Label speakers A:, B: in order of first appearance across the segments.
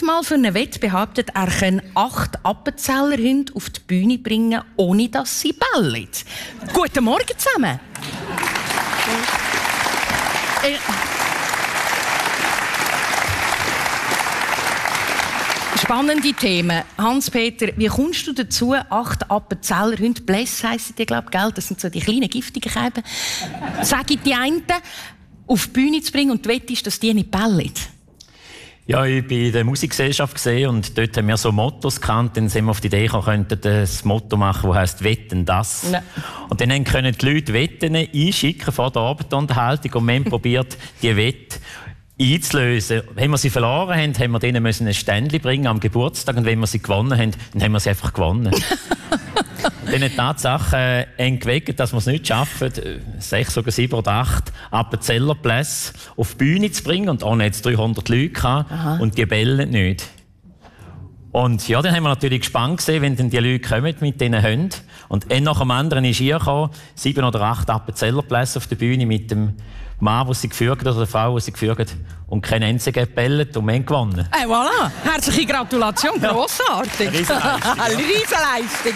A: mal für einen Wett behauptet, er könne 8 Appenzellerhunde auf die Bühne bringen, ohne dass sie bellen. Guten Morgen zusammen. Spannende Themen. Hans-Peter, wie kommst du dazu, 8 Appenzellerhunde, Bless heissen die, glaube ich, das sind so die kleinen giftigen Käben, sage ich die einen, auf die Bühne zu bringen und du wettest, dass die nicht bellen?
B: Ja, ich war in der Musikgesellschaft und dort haben wir so Mottos gekannt. Dann sind wir auf die Idee gekommen, könnten das Motto machen, das heisst «Wetten das». Ja. Und dann können die Leute Wetten einschicken vor der Abendunterhaltung und wir haben probiert, die Wette einzulösen. Wenn wir sie verloren haben, haben wir denen ein Ständchen bringen am Geburtstag und wenn wir sie gewonnen haben, dann haben wir sie einfach gewonnen. Dann hat die Tatsache geweckt, dass wir es nicht schaffen, 6 oder 7 oder 8 Appenzellerplätze auf die Bühne zu bringen. Und auch jetzt 300 Leute gehabt, und die bellen nicht. Und ja, dann haben wir natürlich gespannt gesehen, wenn dann die Leute kommen mit diesen Hunden. Und ein nach dem anderen ist hier gekommen, 7 oder 8 Appenzellerplätze auf der Bühne mit dem Mann, der sie geführt hat, oder der Frau, die sie geführt hat, und kein einziger hat gebellt und wir haben gewonnen.
A: Hey, voilà! Herzliche Gratulation, grossartig!
B: Riesenleistung.
A: Riesenleistung!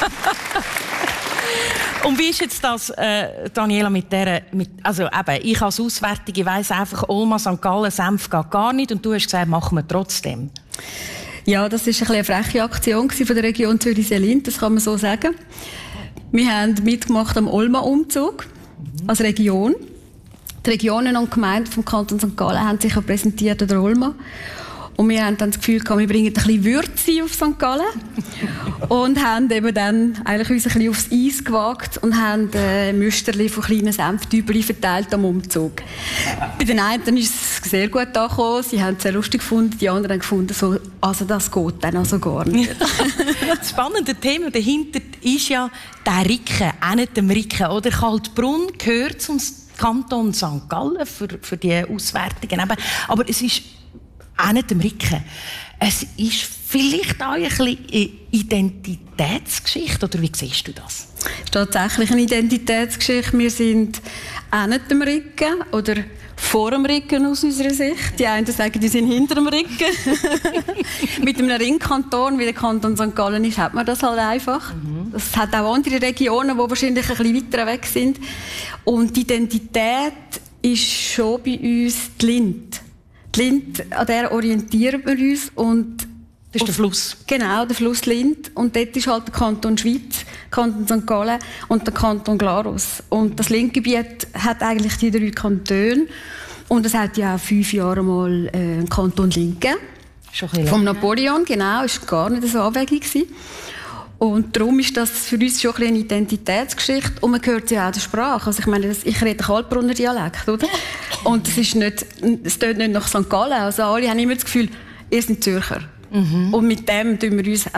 A: Und wie ist jetzt das, Daniela, also eben, ich als Auswärtige weiss einfach, Olma, St. Gallen, Senf geht gar nicht und du hast gesagt, machen wir trotzdem.
C: Ja, das war eine freche Aktion von der Region Zürich-Selin, das kann man so sagen. Wir haben mitgemacht am Olma-Umzug als Region. Die Regionen und Gemeinden vom Kanton St. Gallen haben sich präsentiert an der Olma. Und wir haben dann das Gefühl gehabt, wir bringen ein bisschen Würze auf St. Gallen. Und haben eben dann eigentlich uns ein bisschen aufs Eis gewagt und haben Müsterli von kleinen Senftübeln verteilt am Umzug. Bei den einen ist es sehr gut angekommen, sie haben es sehr lustig gefunden, die anderen haben gefunden, so, also das geht dann also gar nicht.
A: Das spannende Thema dahinter ist ja der Ricken, auch nicht dem Ricken. Oder Kaltbrunn gehört zum Kanton St. Gallen für die Auswertungen. Aber es ist auch nicht dem Ricken. Es ist vielleicht auch ein bisschen eine Identitätsgeschichte, oder wie siehst du das?
C: Es ist tatsächlich eine Identitätsgeschichte. Wir sind auch nicht dem Ricken oder vor dem Ricken aus unserer Sicht. Die einen sagen, die sind hinter dem Ricken. Mit einem Ringkanton, wie der Kanton St. Gallen ist, hat man das halt einfach. Das hat auch andere Regionen, die wahrscheinlich ein bisschen weiter weg sind. Und die Identität ist schon bei uns die Lind. Die Lind, an der orientieren wir uns. Und
A: das ist der Fluss.
C: Genau, der Fluss Lind. Und dort ist halt der Kanton Schweiz, Kanton St. Gallen und der Kanton Glarus. Und das Lindgebiet hat eigentlich die 3 Kantone. Und es hat ja auch 5 Jahre mal einen Kanton Lind gegeben. Vom Napoleon, genau. Das war gar nicht so abwegig. Und darum ist das für uns schon ein eine Identitätsgeschichte. Und man hört ja auch der Sprache. Also ich meine, ich rede Kaltbrunner Dialekt, oder? Und es tönt nicht nach St. Gallen. Also alle haben immer das Gefühl, ihr seid Zürcher. Und mit dem können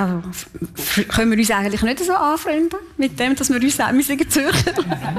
C: wir uns eigentlich nicht so anfreunden. Mit dem, dass wir uns sagen, wir sind Zürcher.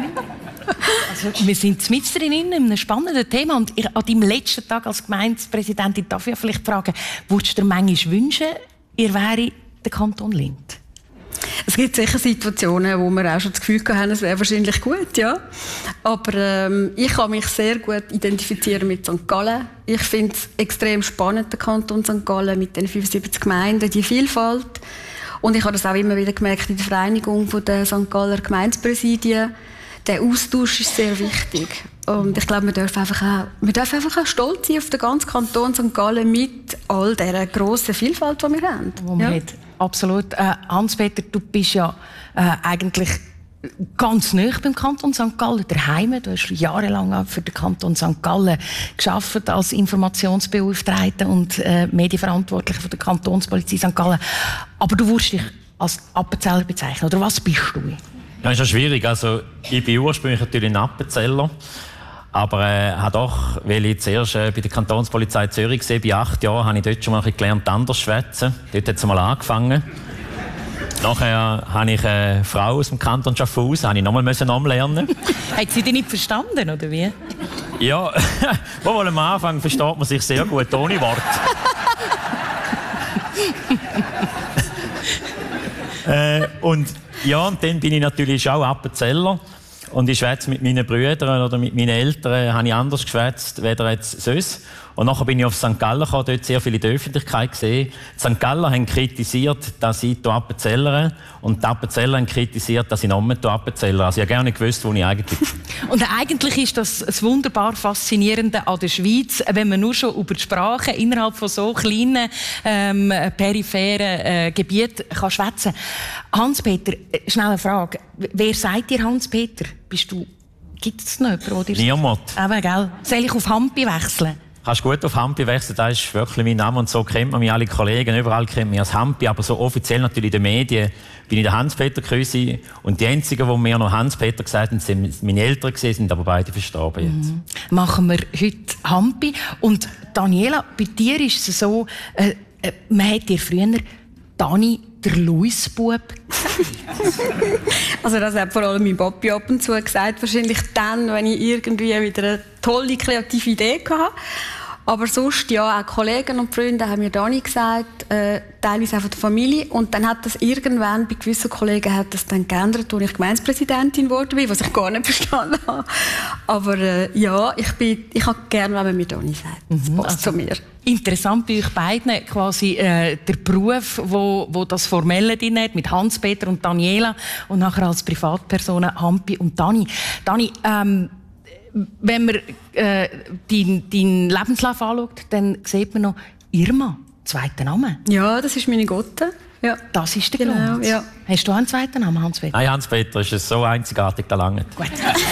A: Also, wir sind mitten in einem spannenden Thema. Und an deinem letzten Tag als Gemeindepräsidentin darf ich vielleicht fragen, würdest du dir manchmal wünschen, ihr wäre der Kanton Lind?
C: Es gibt sicher Situationen, wo wir auch schon das Gefühl haben, es wäre wahrscheinlich gut, ja. Aber ich kann mich sehr gut identifizieren mit St. Gallen. Ich finde es extrem spannend, der Kanton St. Gallen mit den 75 Gemeinden, die Vielfalt. Und ich habe das auch immer wieder gemerkt in der Vereinigung der St. Galler Gemeindepräsidien. Der Austausch ist sehr wichtig. Und ich glaube, wir dürfen einfach auch stolz sein auf den ganzen Kanton St. Gallen mit all dieser grossen Vielfalt, die wir haben.
A: Hat. Absolut. Hans-Peter, du bist ja eigentlich ganz nah beim Kanton St. Gallen, daheim. Du hast jahrelang für den Kanton St. Gallen gearbeitet als Informationsbeauftragter und Medienverantwortlicher von der Kantonspolizei St. Gallen. Aber du würdest dich als Appenzeller bezeichnen, oder was bist du?
B: Ja, ist ja schwierig. Also, ich bin ursprünglich natürlich ein Appenzeller. Aber habe doch, weil ich zuerst bei der Kantonspolizei Zürich war, bei 8 Jahren, habe ich dort schon mal gelernt, anders zu schwätzen. Dort hat es mal angefangen. Nachher habe ich eine Frau aus dem Kanton Schaffhausen, habe ich nochmal umlernen.
A: Hat sie dich nicht verstanden, oder wie?
B: Ja, wohl am Anfang versteht man sich sehr gut ohne Wort. Und dann bin ich natürlich auch Appenzeller. Und ich schwätze mit meinen Brüdern oder mit meinen Eltern habe ich anders geschwätzt, weder jetzt sonst. Und nachher bin ich auf St. Gallen gekommen, dort sehr viele in der Öffentlichkeit gesehen. Die St. Gallen haben kritisiert, dass ich hier Appenzellere und die Appenzeller haben kritisiert, dass ich noch mehr Appenzellere. Also ich habe gar nicht gewusst, wo ich eigentlich bin.
A: Und eigentlich ist das wunderbar Faszinierende an der Schweiz, wenn man nur schon über die Sprache innerhalb von so kleinen peripheren Gebieten kann schwätzen. Hans-Peter, schnell eine Frage. Wer seid ihr, Hans-Peter? Gibt es noch jemanden, der
B: Niemand.
A: Aber, gell? Soll ich auf Hampi wechseln?
B: Kannst gut auf Hampi wechseln, das ist wirklich mein Name und so kennt man mich, alle Kollegen, überall kennt mich als Hampi, aber so offiziell natürlich in den Medien bin ich der Hans-Peter Krüsi und die einzigen, die mir noch Hans-Peter gesagt haben, sind meine Eltern gewesen, sind aber beide verstorben jetzt.
A: Machen wir heute Hampi. Und Daniela, bei dir ist es so, man hat dir früher Dani der Luisbub
C: Also das hat vor allem mein Papi ab und zu gesagt, wahrscheinlich dann, wenn ich irgendwie wieder eine tolle kreative Idee hatte. Aber sonst, ja, auch Kollegen und Freunde haben mir Dani gesagt, teilweise auch von der Familie. Und dann hat das irgendwann, bei gewissen Kollegen hat das dann geändert, als ich Gemeindepräsidentin geworden bin, was ich gar nicht verstanden habe. Aber ja, ich habe gerne, wenn man mir Dani sagt. Das passt zu mir.
A: Interessant bei euch beiden, quasi der Beruf, wo das Formelle drin hat, mit Hans-Peter und Daniela und nachher als Privatpersonen Hampi und Dani. Dani, wenn man deinen Lebenslauf anschaut, dann sieht man noch Irma, zweiter Name.
C: Ja, das ist meine Gotte. Ja.
A: Das ist der Grund. Ja. Hast du auch einen zweiten Namen, Hans-Peter?
B: Nein, Hans-Peter ist so einzigartig, da lange.
A: Gut.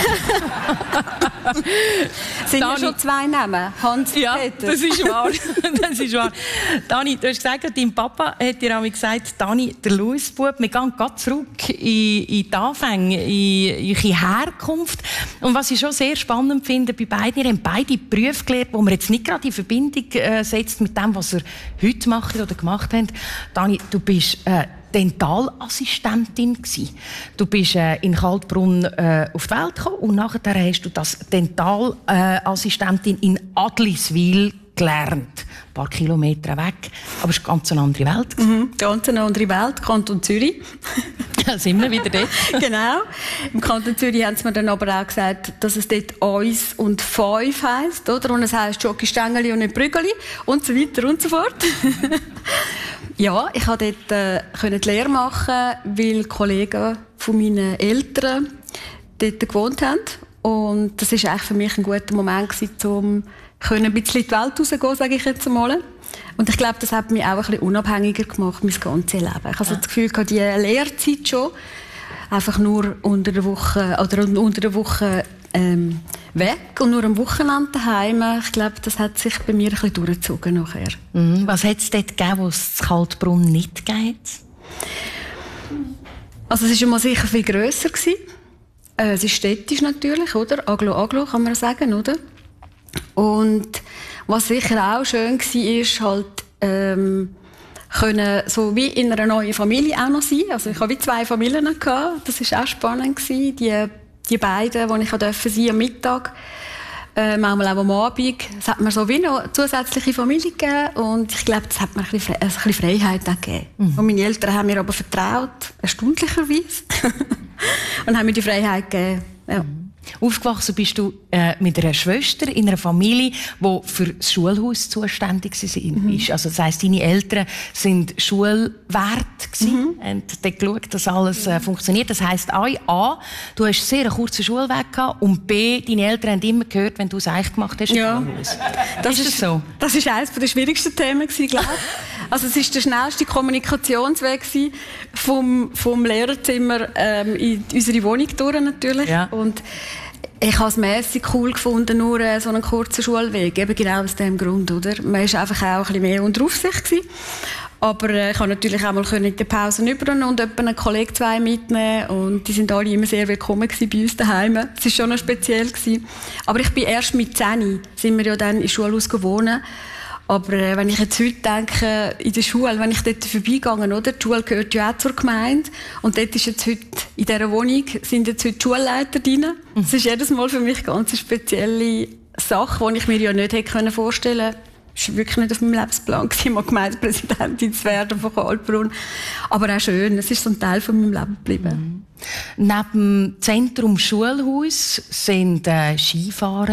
C: Sind ja schon zwei Namen? Hans-Peter.
A: Ja, das ist wahr. Das ist wahr. Dani, du hast gesagt, dein Papa hat dir einmal gesagt, Dani, der Luisbub, wir gehen gerade zurück in die Anfänge, in eure Herkunft. Und was ich schon sehr spannend finde bei beiden, ihr habt beide Berufe gelernt, wo man jetzt nicht gerade in Verbindung setzt mit dem, was ihr heute macht oder gemacht habt. Dani, du bist Dentalassistentin gsi. Du bist in Kaltbrunn auf die Welt gekommen und nachher hast du das Dentalassistentin in Adliswil gelernt. Ein paar Kilometer weg. Aber es ist eine ganz andere Welt.
C: Ganz eine andere Welt, Kanton Zürich.
A: Da sind wir wieder dort.
C: Genau. Im Kanton Zürich haben sie mir dann aber auch gesagt, dass es dort «Eins» und «Fünf» heisst, oder? Und es heisst «Schoki-Stängeli» und nicht «Brügeli» und so weiter und so fort. Ja, ich konnte dort die Lehre machen, weil Kollegen von meinen Eltern dort gewohnt haben. Und das war eigentlich für mich ein guter Moment, um ein bisschen in die Welt rauszugehen, sage ich jetzt einmal. Und ich glaube, das hat mich auch ein bisschen unabhängiger gemacht, mein ganzes Leben. Ich habe so das Gefühl, die Lehrzeit schon, einfach nur unter der Woche weg und nur am Wochenende daheim. Ich glaube, das hat sich bei mir ein bisschen durchgezogen nachher.
A: Was hat es dort gegeben, wo es in Kaltbrunn nicht gegeben hat?
C: Also es war immer sicher viel grösser. Es ist städtisch natürlich, oder? Aglo kann man sagen, oder? Und was sicher auch schön war, halt, können so wie in einer neuen Familie auch noch sein. Also ich hatte wie 2 Familien gehabt. Das war auch spannend gewesen. Die beiden, die ich sein am Mittag, manchmal auch am Abend. Es hat mir so wie noch eine zusätzliche Familie gegeben und ich glaube, das hat mir ein bisschen Freiheit auch gegeben. Und meine Eltern haben mir aber vertraut, erstaunlicherweise, und haben mir die Freiheit gegeben. Ja.
A: Aufgewachsen bist du mit einer Schwester in einer Familie, die für das Schulhaus zuständig war. Also das heisst, deine Eltern sind Schulwert gewesen, und dort geschaut, dass alles funktioniert. Das heisst, A, du hast sehr einen kurzen Schulweg gehabt und B, deine Eltern haben immer gehört, wenn du es echt gemacht hast.
C: Ja, das
A: ist so.
C: Das war eines der schwierigsten Themen, glaube ich. Also es war der schnellste Kommunikationsweg vom Lehrerzimmer in unsere Wohnung durch natürlich. Ja. Und ich habe es mässig cool gefunden, nur so einen kurzen Schulweg. Eben genau aus diesem Grund, oder? Man war einfach auch ein bisschen mehr unter Aufsicht gewesen. Aber ich konnte natürlich auch mal in der Pause übernehmen und etwa einen Kollegen 2 mitnehmen. Und die sind alle immer sehr willkommen gewesen bei uns daheim. Es war schon noch speziell gewesen. Aber ich bin erst mit 10, sind wir ja dann in Schulhaus gewohnt. Aber wenn ich jetzt heute denke, in der Schule, wenn ich dort vorbeigehe, oder? Die Schule gehört ja auch zur Gemeinde. Und dort ist jetzt heute, in dieser Wohnung, sind jetzt heute Schulleiter drin. Das ist jedes Mal für mich eine ganz spezielle Sache, die ich mir ja nicht hätte vorstellen können. Es war wirklich nicht auf meinem Lebensplan, mal Gemeindepräsidentin zu werden von Kaltbrunn. Aber auch schön, es ist so ein Teil von meinem Leben geblieben.
A: Neben dem Zentrum Schulhaus sind Skifahren,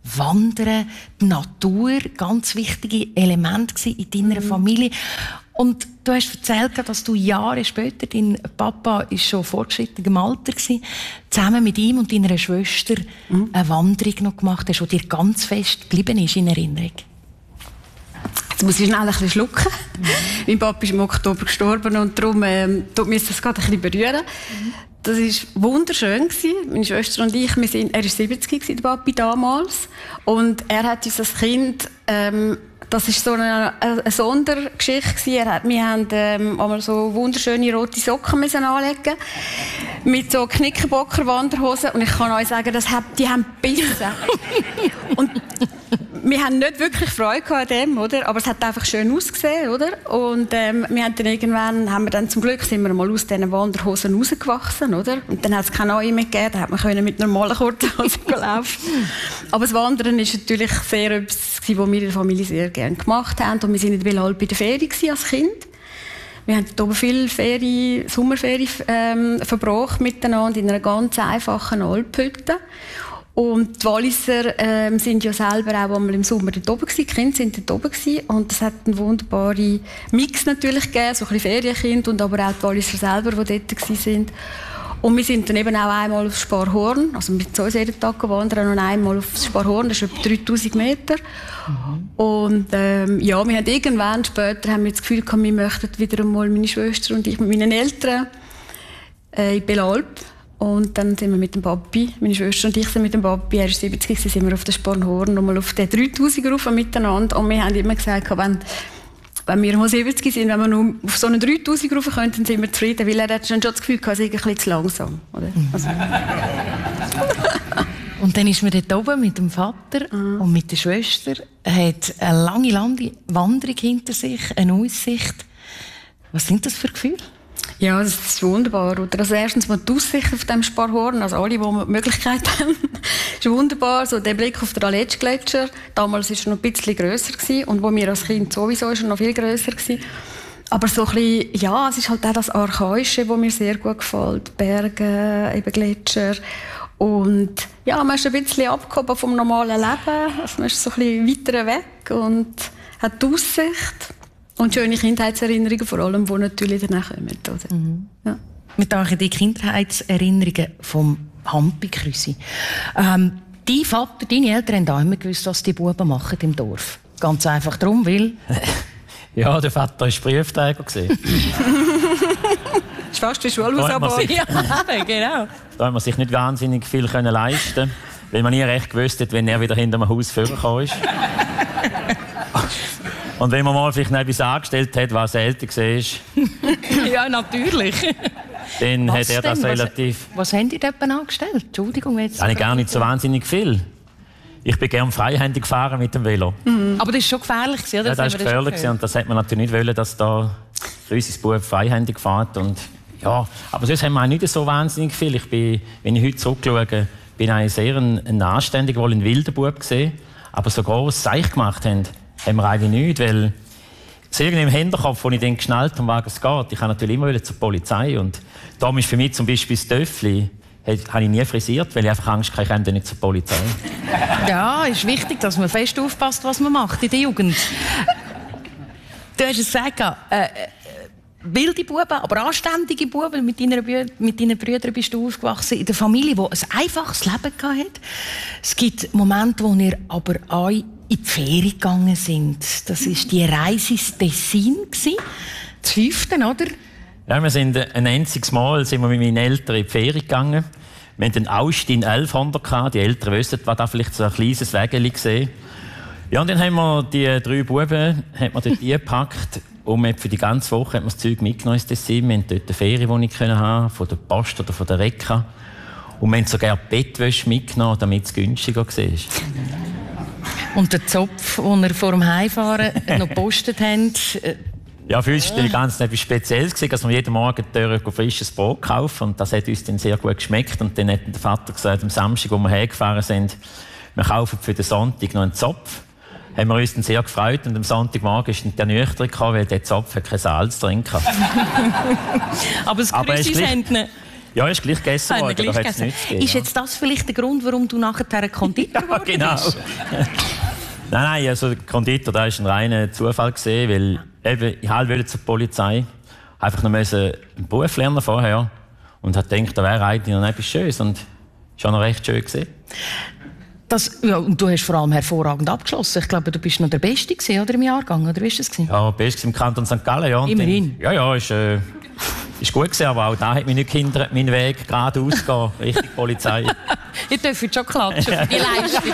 A: Wandern, die Natur, ganz wichtige Elemente in deiner Familie. Und du hast erzählt, dass du Jahre später, dein Papa ist schon fortgeschrittenem Alter gewesen, zusammen mit ihm und deiner Schwester eine Wanderung noch gemacht hast, die dir ganz fest geblieben ist in Erinnerung.
C: Jetzt muss ich schnell ein bisschen schlucken. Mein Papa ist im Oktober gestorben und darum tut mir das gerade ein bisschen berühren. Das war wunderschön. Meine Schwester und ich, er war 70 der Papi damals. Und er hat uns als Kind, das war so eine Sondergeschichte. Wir haben einmal so wunderschöne rote Socken anlegen mit so Knickerbocker-Wanderhosen. Und ich kann euch sagen, die haben gebissen. Und wir haben nicht wirklich Freude an dem, oder? Aber es hat einfach schön ausgesehen, oder? Und wir haben dann irgendwann, zum Glück sind wir mal aus diesen Wanderhosen rausgewachsen, oder? Und dann hat es keine neue mehr gegeben, da hat man mit normalen Kurthosen laufen. Aber das Wandern ist natürlich sehr etwas, was wir in der Familie sehr gerne gemacht haben. Und wir waren in Belalp bei der Ferien als Kind. Wir haben hier viele Sommerferien verbracht miteinander in einer ganz einfachen Alphütte. Und die Walliser sind ja selber auch einmal im Sommer dort oben gewesen. Die Kinder sind dort oben gewesen. Und es hat einen wunderbaren Mix natürlich gegeben, so ein bisschen Ferienkind und aber auch die Walliser selber, die dort gewesen sind. Und wir sind dann eben auch einmal aufs Sparhorn, also mit uns jeden Tag gewandert und einmal aufs Sparhorn, das ist etwa 3000 Meter. Und ja, wir haben irgendwann später haben wir das Gefühl gehabt, wir möchten wieder einmal, meine Schwester und ich mit meinen Eltern in Belalp. Und dann sind wir mit dem Papi, meine Schwester und ich sind mit dem Papi, er ist 70, sind wir auf den Sparhorn nochmal auf den 3000 rauf miteinander. Und wir haben immer gesagt, wenn wir mal 70 sind, wenn wir nur auf so einen 3000 rauf können, dann sind wir zufrieden, weil er hat schon das Gefühl, es ist ein bisschen zu langsam. Oder? Also.
A: Und dann ist man dort oben mit dem Vater und mit der Schwester, hat eine lange Wanderung hinter sich, eine Aussicht. Was sind das für Gefühle?
C: Ja, das ist wunderbar. Oder? Also erstens mal die Aussicht auf dem Sparhorn, also alle, die die Möglichkeit haben, ist wunderbar. So der Blick auf den Aletsch-Gletscher, damals war er noch ein bisschen grösser gewesen, und wo wir als Kind sowieso ist er noch viel grösser gewesen. Aber so ein bisschen, ja, es ist halt auch das Archaische, das mir sehr gut gefällt. Berge, eben Gletscher. Und ja, man ist ein bisschen abgehoben vom normalen Leben. Also man ist so ein bisschen weiter weg und hat die Aussicht. Und schöne Kindheitserinnerungen, vor allem, die natürlich danach kommen. Oder? Ja.
A: Wir denken die Kindheitserinnerungen vom Hampikrüsi. Dein Vater, deine Eltern haben auch immer gewusst, was die Buben machen im Dorf. Ganz einfach darum, weil...
B: Ja, der Vater war Briefträger. Das ist
C: fast wie Schulhausabau.
A: Ja, genau.
B: Da haben wir sich nicht wahnsinnig viel leisten können, weil man nie recht gewusst hat, wenn er wieder hinter dem Haus vorgekommen ist. Und wenn man mal vielleicht noch etwas angestellt hat, was älter war...
A: Ja, natürlich.
B: Dann hat er das relativ...
A: Was haben die dort angestellt? Entschuldigung. Jetzt
B: habe ich gar nicht so wahnsinnig viel. Ich bin gerne freihändig gefahren mit dem Velo.
A: Aber das war schon gefährlich, oder?
B: Ja, das war gefährlich und das hat man natürlich nicht wollen, dass da unser Bub freihändig fährt. Und ja, aber sonst haben wir auch nicht so wahnsinnig viel. Wenn ich heute zurückschaue, bin ich sehr ein anständiger, wohl ein wilder Bub gesehen. Aber so gross Seich gemacht haben wir eigentlich nicht, weil es irgendwie im Hinterkopf, als ich dann geschnallt habe, um was es geht. Ich wollte natürlich immer zur Polizei und darum ist für mich zum Beispiel das Töffli, habe ich nie frisiert, weil ich einfach Angst hatte, ich komme nicht zur Polizei.
A: Ja, es ist wichtig, dass man fest aufpasst, was man macht in der Jugend. Du hast es gesagt, wilde Buben, aber anständige Buben. Mit deinen Brüdern bist du aufgewachsen in der Familie, die ein einfaches Leben hatte. Es gibt Momente, wo ihr aber auch in die Ferien gegangen sind. Das war die Reise ins Tessin, das 5., oder?
B: Ja, wir sind ein einziges Mal sind wir mit meinen Eltern in die Ferien gegangen. Wir hatten einen Austin 1100 gehabt. Die Eltern wissen, was da vielleicht so ein kleines Wägeli gesehen. Ja, und dann haben wir die 3 Buben dort eingepackt. Und für die ganze Woche haben wir das Zeug mitgenommen ins Tessin. Wir hatten dort eine Ferienwohnung haben, von der Post oder von der Reka. Und wir haben sogar Bettwäsche mitgenommen, damit es günstiger war.
A: Und der Zopf, den wir vor dem Heimfahren noch gepostet haben.
B: Ja, für uns war das ganz etwas Spezielles, dass wir jeden Morgen frisches Brot kaufen. Und das hat uns dann sehr gut geschmeckt. Und dann hat der Vater gesagt, am Samstag, wo wir hergefahren sind, wir kaufen für den Sonntag noch einen Zopf. Haben wir uns dann sehr gefreut. Und am Sonntagmorgen ist dann der nüchtern, weil der Zopf kein Salz drin hatte.
A: Aber das Grüßis haben
B: Ja, ist gleich gegessen worden.
A: Gleich gegessen. Ist jetzt das vielleicht der Grund, warum du nachher Konditor geworden bist?
B: Ja, genau. Nein, also der Konditor, da war ein reiner Zufall gewesen, weil eben, ich wollte zur Polizei, einfach noch einen Beruf lernen vorher und habe gedacht, da wäre eigentlich noch etwas Schönes und es war noch recht schön gewesen.
A: Und du hast vor allem hervorragend abgeschlossen. Ich glaube, du bist noch der Beste gewesen, oder, im Jahrgang, oder wie war das?
B: Ja, Beste im Kanton St. Gallen, ja.
A: Immerhin.
B: Ist gut gewesen, aber auch da hat mich nicht gehindert, meinen Weg geradeaus zu gehen, Richtung Polizei.
A: Ihr dürft schon klatschen für die Leistung.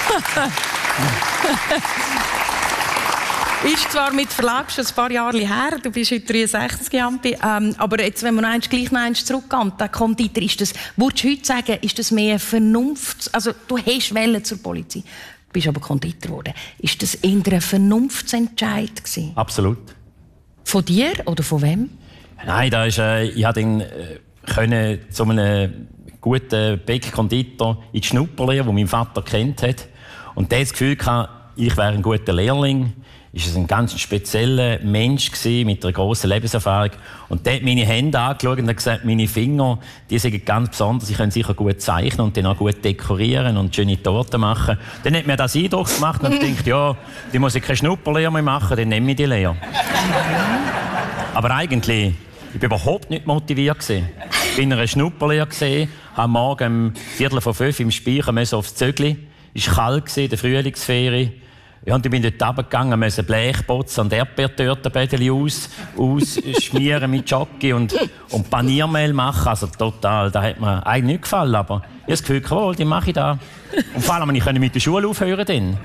A: Ist zwar mit Verlag schon ein paar Jahre her, du bist heute 63 Jahre, aber jetzt, wenn man gleich noch eins zurückgeht, der Konditor, würdest du heute sagen, ist das mehr Vernunft? Also du hast Welle zur Polizei, bist aber Konditor geworden. Ist das eher ein Vernunftsentscheid gewesen?
B: Absolut.
A: Von dir oder von wem?
B: Nein, ich konnte zu einem guten Bäck-Konditor in die Schnupperlehre, den mein Vater kennt hat. Und der hat das Gefühl gehabt, ich wäre ein guter Lehrling. Ist ein ganz spezieller Mensch gewesen, mit einer grossen Lebenserfahrung. Und der hat meine Hände angeschaut und hat gesagt, meine Finger, die sind ganz besonders, ich kann sicher gut zeichnen und dann auch gut dekorieren und schöne Torten machen. Dann hat mir das Eindruck gemacht und ich dachte, ja, die muss ich keine Schnupperlehre mehr machen, dann nehme ich die Lehre. Aber eigentlich, ich war überhaupt nicht motiviert gewesen. Ich war in einer Schnupperlehre gewesen, am Morgen um 4:45 im Speicher aufs Zögli. Es war kalt in der Frühlingsferie. Ja, und ich bin dort runtergegangen, musste Blechbotzen und Erdbeertörtenbädeli ausschmieren mit Jockey und Paniermehl machen. Also total, das hat mir eigentlich nicht gefallen, aber ich habe das Gefühl, jawohl, die mache ich da. Und vor allem, ich konnte mit der Schule aufhören dann.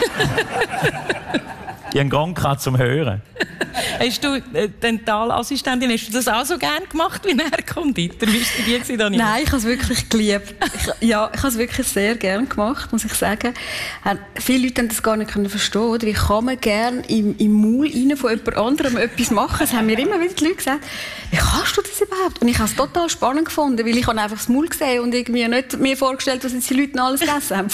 B: Ich habe einen Grund zum Hören.
A: Hast du Dentalassistentin, hast du das auch so gerne gemacht wie ein Konditor? Wie war die, Daniel?
C: Nein, ich habe es wirklich geliebt. Ich habe es wirklich sehr gerne gemacht, muss ich sagen. Viele Leute haben das gar nicht verstehen, oder? Wie kann man gerne im Maul rein von jemand anderem etwas machen? Das haben mir immer wieder die Leute gesagt. Wie kannst du das überhaupt? Und ich habe es total spannend gefunden, weil ich habe einfach das Maul gesehen und irgendwie nicht mir vorgestellt, was jetzt die Leute noch alles gegessen haben.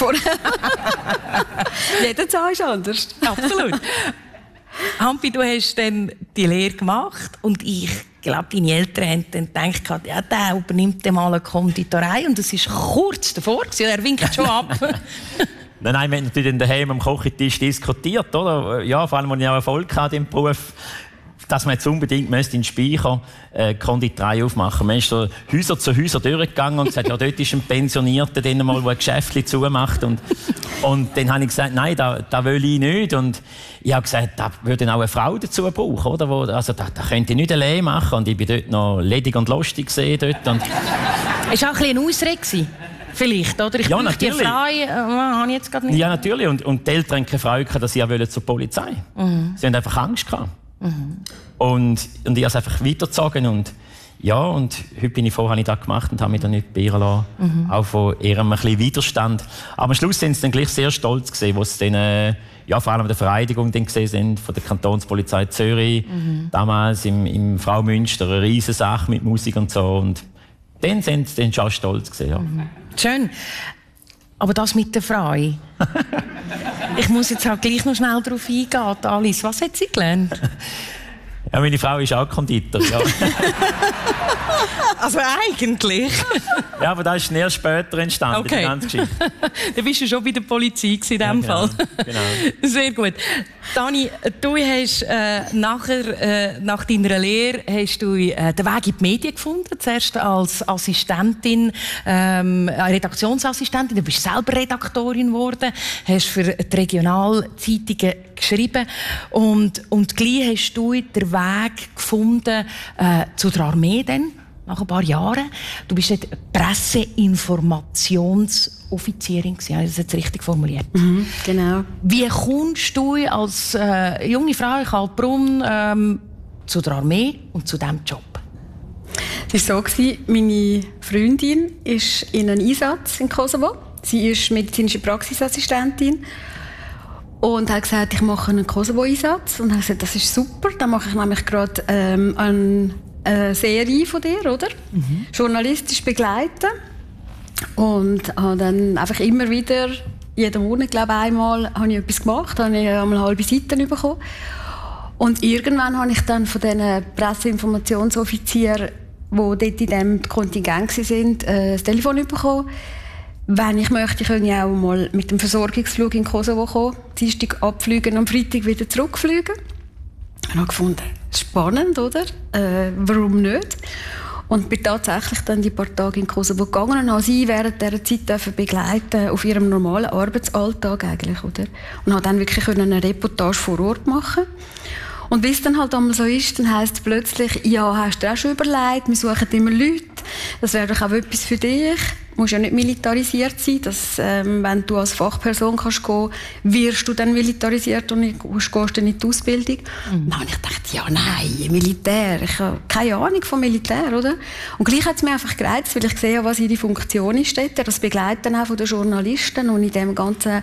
C: Jeder Zahn ist anders.
A: Absolut. Hampi, du hast dann die Lehre gemacht und ich glaube, deine Eltern haben dann gedacht, ja, der übernimmt mal eine Konditorei und das war kurz davor, er winkt schon ab.
B: Nein, wir haben natürlich daheim am Kochentisch diskutiert, oder? Ja, vor allem, als ich auch Erfolg hatte im Beruf, dass man jetzt unbedingt in den Speicher Konditorei aufmachen müsste. Man ist so Häuser zu Häuser durchgegangen und gesagt, ja, dort ist ein Pensionierter, der mal ein Geschäftchen zumacht. Und dann habe ich gesagt, nein, das will ich nicht. Und ich habe gesagt, da würde auch eine Frau dazu brauchen, oder? Also, da könnte ich nicht allein machen. Und ich war dort noch ledig und lustig gesehen dort. Und
A: es war auch ein bisschen eine Ausrede. Vielleicht, oder?
B: Ja, natürlich.
A: Die Frau habe ich jetzt gerade nicht.
B: Ja, natürlich. Und die Eltern hatten keine Freude, dass sie zur Polizei wollten. Sie haben einfach Angst gehabt. Und ich habe es einfach weitergezogen und ja, und heute bin ich froh, habe ich das gemacht und habe mich dann nicht beirren lassen. Auch von eher ein bisschen Widerstand. Aber am Schluss sind sie dann gleich sehr stolz gewesen, wo sie dann, vor allem der Vereidigung dann gesehen sind von der Kantonspolizei Zürich, damals im Fraumünster, eine riesige Sache mit Musik und so. Und dann sind sie dann schon stolz gewesen, ja.
A: Schön. Aber das mit der Frau. Ich muss jetzt halt gleich noch schnell darauf eingehen. Alice, was hat sie gelernt?
B: Ja, meine Frau ist auch Konditor. Ja.
A: Also eigentlich?
B: Ja, aber das ist erst später entstanden,
A: okay.
B: Die ganze Geschichte.
A: Dann bist du schon bei der Polizei in diesem Fall.
B: Genau.
A: Sehr gut. Dani, du hast nach deiner Lehre hast du den Weg in die Medien gefunden. Zuerst als Assistentin, Redaktionsassistentin. Du bist selber Redaktorin geworden, hast für die Regionalzeitungen geschrieben und gleich hast du den Weg gefunden zu der Armee dann, nach ein paar Jahren. Du bist dort Presseinformationsoffizierin, habe ich das jetzt richtig formuliert?
C: Genau.
A: Wie kommst du als junge Frau in Kaltbrunn zu der Armee und zu diesem Job?
C: Es war so, meine Freundin ist in einem Einsatz in Kosovo. Sie ist medizinische Praxisassistentin und hat gesagt, ich mache einen Kosovo-Einsatz. Und hat gesagt, das ist super, dann mache ich nämlich gerade eine Serie von dir, oder? Journalistisch begleiten. Und habe dann einfach immer wieder, jeden Monat, glaube ich, einmal, habe ich etwas gemacht, habe ich einmal halbe Seiten bekommen. Und irgendwann habe ich dann von diesen Presseinformationsoffizieren die dort in diesem Kontingent waren, das Telefon bekommen. Wenn ich möchte, kann ich auch mal mit dem Versorgungsflug in Kosovo kommen, Dienstag abfliegen und am Freitag wieder zurückfliegen. Ich habe gefunden, spannend, oder? Warum nicht? Und bin tatsächlich dann die paar Tage in Kosovo gegangen und habe sie während dieser Zeit begleiten auf ihrem normalen Arbeitsalltag eigentlich, oder? Und habe dann wirklich eine Reportage vor Ort machen. Und wie es dann halt einmal so ist, dann heisst es plötzlich, ja, hast du auch schon überlegt, wir suchen immer Leute, das wäre doch auch etwas für dich. Du musst ja nicht militarisiert sein, dass, wenn du als Fachperson kannst gehen, wirst du dann militarisiert und gehst dann in die Ausbildung. Dann habe ich gedacht, ja, nein, Militär, ich habe keine Ahnung vom Militär, oder? Und gleich hat es mir einfach gereizt, weil ich sehe, was ihre Funktion ist dort, das Begleiten auch von den Journalisten und in dem ganzen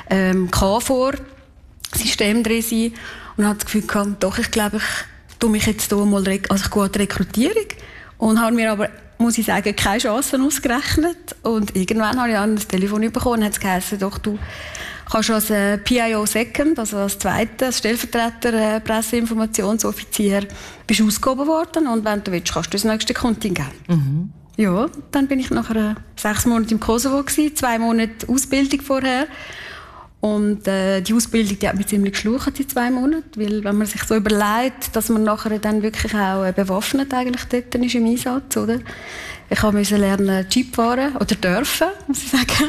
C: KFOR-System drin sein. Und habe das Gefühl gehabt, doch, ich glaube, ich tue mich jetzt hier mal ich gehe an die Rekrutierung und habe mir aber, muss ich sagen, keine Chancen ausgerechnet. Und irgendwann habe ich dann das Telefon bekommen und hat es geheißen, doch, du kannst als PIO Second, also als zweiter, als Stellvertreter Presseinformationsoffizier, bist ausgehoben worden und wenn du willst, kannst du das nächste Kontingent. Mhm. Ja, dann bin ich nachher 6 Monate im Kosovo gewesen, 2 Monate Ausbildung vorher. Und die Ausbildung, die hat mich ziemlich geschlucht, die 2 Monate, weil wenn man sich so überlegt, dass man nachher dann wirklich auch bewaffnet eigentlich dort ist im Einsatz, oder? Ich musste lernen Jeep fahren, oder dürfen, muss ich sagen.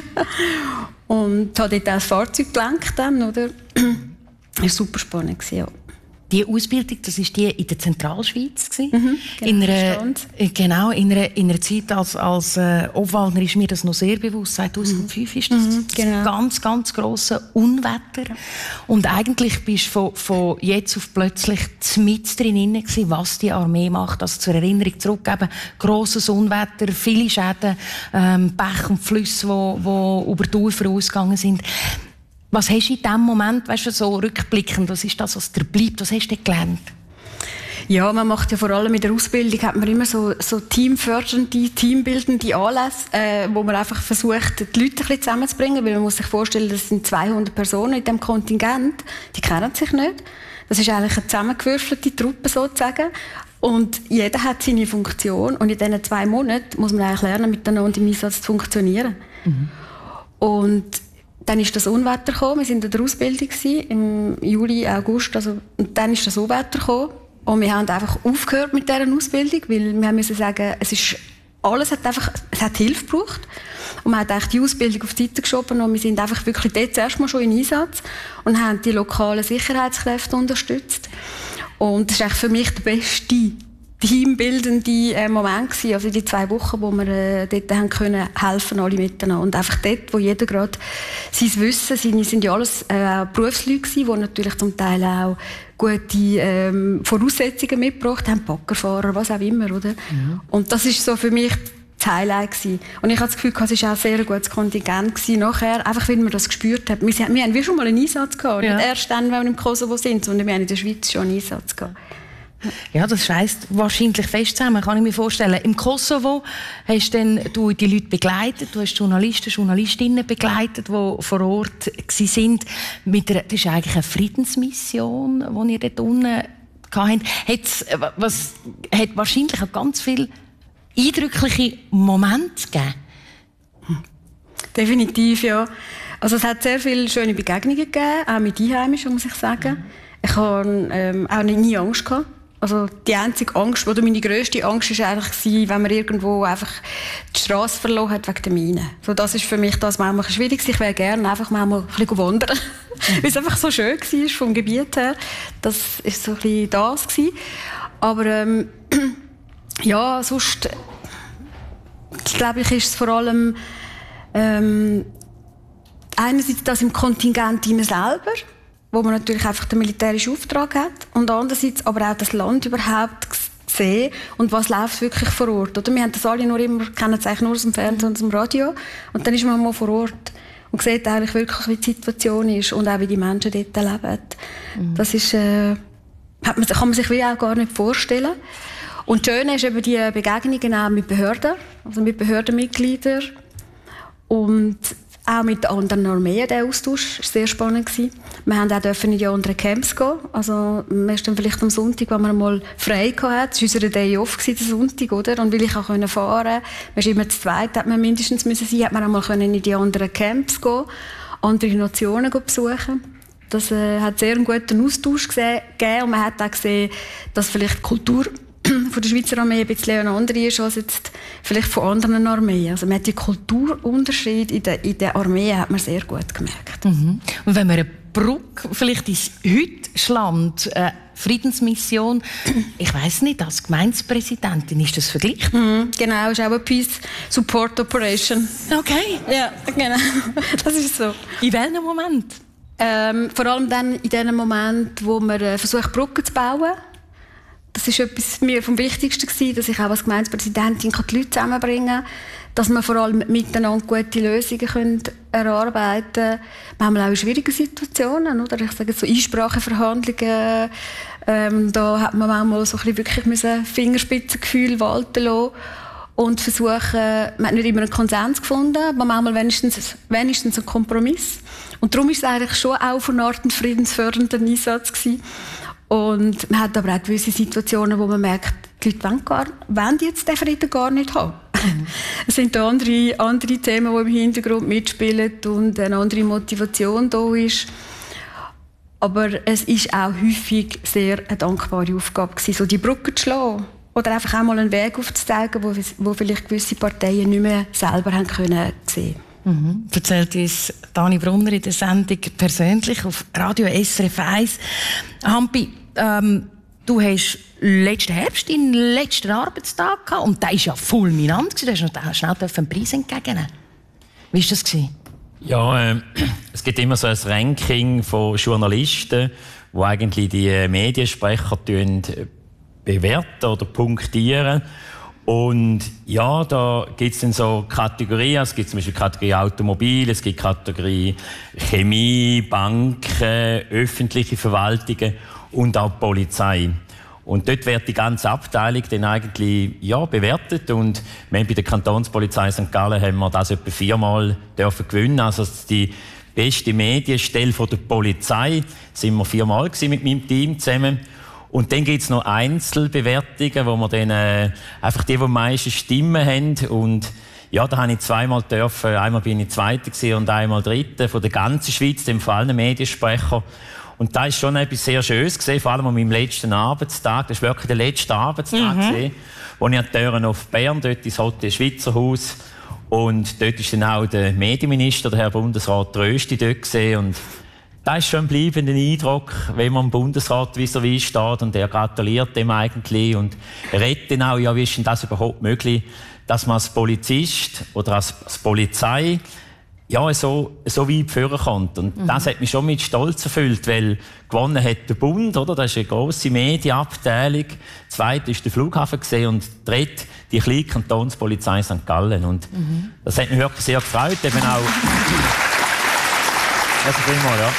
C: Und habe dort auch das Fahrzeug gelenkt dann, oder? Das war super spannend, ja.
A: Die Ausbildung, das war die in der Zentralschweiz.
C: Mhm,
A: genau, in einer Zeit als Obwaldner ist mir das noch sehr bewusst. 2005 ist das,
C: genau.
A: Ganz, ganz grosse Unwetter. Und eigentlich bist du von jetzt auf plötzlich mit drin gewesen, was die Armee macht. Also zur Erinnerung zurückgeben, grosses Unwetter, viele Schäden, Bäche und Flüsse, die über die Ufer ausgegangen sind. Was hast du in diesem Moment, weißt du, so rückblickend, was ist das, was dir bleibt? Was hast du gelernt?
C: Ja, man macht ja vor allem in der Ausbildung hat man immer so teamfördernde, teambildende Anlässe, wo man einfach versucht, die Leute ein bisschen zusammenzubringen, weil man muss sich vorstellen, das sind 200 Personen in diesem Kontingent, die kennen sich nicht. Das ist eigentlich eine zusammengewürfelte Truppe sozusagen. Und jeder hat seine Funktion und in diesen 2 Monaten muss man eigentlich lernen, miteinander im Einsatz zu funktionieren. Mhm. Und dann ist das Unwetter gekommen. Wir waren in der Ausbildung im Juli, August. Und dann ist das Unwetter gekommen. Und wir haben einfach aufgehört mit dieser Ausbildung, weil wir müssen sagen, es hat Hilfe gebraucht. Und man hat eigentlich die Ausbildung auf die Seite geschoben und wir sind einfach wirklich dort zuerst mal schon in Einsatz und haben die lokalen Sicherheitskräfte unterstützt. Und das ist eigentlich für mich der beste teambildende Moment gewesen, also die 2 Wochen, wo wir dort haben können helfen, alle miteinander. Und einfach dort, wo jeder gerade sein Wissen, sind ja alles Berufsleute gewesen, die natürlich zum Teil auch gute Voraussetzungen mitgebracht haben, Baggerfahrer, was auch immer, oder? Ja. Und das ist so für mich das Highlight gewesen. Und ich habe das Gefühl, es war auch ein sehr gutes Kontingent gewesen. Nachher, einfach weil man das gespürt hat. Wir haben wie schon mal einen Einsatz gehabt, ja. Nicht erst dann, wenn wir im Kosovo sind, sondern wir haben in der Schweiz schon einen Einsatz gehabt.
A: Ja, das schweißt wahrscheinlich fest zusammen, kann ich mir vorstellen. Im Kosovo hast du die Leute begleitet, du hast Journalisten, Journalistinnen begleitet, die vor Ort waren. Das ist eigentlich eine Friedensmission, die ihr dort unten hattet. Hat wahrscheinlich auch ganz viele eindrückliche Momente gegeben?
C: Definitiv, ja. Also es hat sehr viele schöne Begegnungen gegeben, auch mit Einheimischen, muss ich sagen. Ich hatte auch nie Angst gehabt. Also die einzige Angst, oder meine grösste Angst war eigentlich, wenn man irgendwo einfach die Straße verloren hat wegen der Minen. So, das ist für mich das manchmal schwierig. Ich wäre gerne einfach manchmal ein bisschen wandern, weil es einfach so schön war vom Gebiet her. Das war so ein bisschen das gewesen. Aber ja, sonst glaube ich, ist es vor allem einerseits das im Kontingent immer selber, wo man natürlich einfach den militärischen Auftrag hat, und andererseits aber auch das Land überhaupt sehen und was läuft wirklich vor Ort. Oder? Wir haben das alle kennen es eigentlich nur aus dem Fernsehen und aus dem Radio, und dann ist man mal vor Ort und sieht eigentlich wirklich, wie die Situation ist und auch wie die Menschen dort leben. Das ist, kann man sich wie auch gar nicht vorstellen. Und das Schöne ist eben die Begegnungen auch mit Behörden, also mit Behördenmitgliedern. Und auch mit den anderen Armeen, der Austausch war sehr spannend. Wir durften auch in die anderen Camps gehen. Also, wir dann vielleicht am Sonntag, wenn man mal frei hatten. Das war unser Day off, der Sonntag, oder? Und weil ich auch fahren konnte, man ist immer zu zweit, hat man mindestens müssen sein, hat man auch mal in die anderen Camps gehen, andere Nationen besuchen. Das hat sehr einen guten Austausch gegeben. Und man hat auch gesehen, dass vielleicht die Kultur von der Schweizer Armee ein bisschen eine andere ist als jetzt vielleicht von anderen Armeen. Also man hat die Kulturunterschied in der Armee hat man sehr gut gemerkt.
A: Mhm. Und wenn man eine Brücke vielleicht ins Deutschland Friedensmission, ich weiss nicht, als Gemeindepräsidentin ist das vergleichbar?
C: Genau, ist auch eine Peace Support Operation.
A: Okay.
C: Ja, genau. Das ist so.
A: In welchem Moment?
C: Vor allem dann in dem Moment, wo man versucht, Brücken zu bauen. Das war etwas mir vom Wichtigsten gewesen, dass ich auch als Gemeindepräsidentin die Leute zusammenbringen kann, dass wir vor allem miteinander gute Lösungen erarbeiten können. Manchmal auch in schwierigen Situationen, oder? Ich sage so Einspracheverhandlungen, da hat man manchmal so ein bisschen wirklich Fingerspitzengefühl walten lassen und versuchen, man hat nicht immer einen Konsens gefunden, aber manchmal wenigstens einen Kompromiss. Und darum war es eigentlich schon auch von einer Art ein friedensfördernder Einsatz gewesen. Und man hat aber auch gewisse Situationen, wo man merkt, die Leute wollen jetzt den Frieden gar nicht haben. Es sind da andere Themen, die im Hintergrund mitspielen und eine andere Motivation da ist. Aber es ist auch häufig sehr eine dankbare Aufgabe gewesen, so die Brücke zu schlagen. Oder einfach einmal einen Weg aufzuzeigen, wo vielleicht gewisse Parteien nicht mehr selber haben können sehen.
A: Erzählt uns Dani Brunner in der Sendung persönlich auf Radio SRF 1. Hampi, du hast letzten Herbst deinen letzten Arbeitstag gehabt und der war ja fulminant. Du hast noch schnell einen Preis entgegennehmen. Wie war das?
B: Ja, es gibt immer so ein Ranking von Journalisten, wo eigentlich die Mediensprecher bewerten oder punktieren. Und ja, da gibt es dann so Kategorien. Es gibt zum Beispiel Kategorie Automobil, es gibt Kategorie Chemie, Banken, öffentliche Verwaltungen und auch Polizei. Und dort wird die ganze Abteilung dann eigentlich bewertet. Und wir haben bei der Kantonspolizei St. Gallen haben wir das etwa 4-mal gewinnen. Also die beste Medienstelle von der Polizei sind wir 4-mal mit meinem Team zusammen. Und dann gibt es noch Einzelbewertungen, wo wir dann einfach die am meisten Stimmen haben. Und ja, da habe ich 2-mal dürfen. Einmal bin ich Zweiter und einmal Dritter von der ganzen Schweiz, dem vor allem Mediensprecher. Und da ist schon etwas sehr Schönes gesehen, vor allem an meinem letzten Arbeitstag. Das war wirklich der letzte Arbeitstag, wo ich an die Türen auf Bern, dort ins Hotel Schweizer Haus. Und dort ist dann auch der Medienminister, der Herr Bundesrat Trösti, dort gesehen. Und das ist schon ein bleibender Eindruck, wenn man im Bundesrat vis-à-vis steht und er gratuliert dem eigentlich und redet dann auch, ja, wie ist denn das überhaupt möglich, dass man als Polizist oder als Polizei so weit führen kommt. Und das hat mich schon mit Stolz erfüllt, weil gewonnen hat der Bund, oder? Das ist eine grosse Medienabteilung. Zweit ist der Flughafen gesehen und dritt die kleine Kantonspolizei St. Gallen. Und das hat mich wirklich sehr gefreut, eben auch. Also vielmal, ja.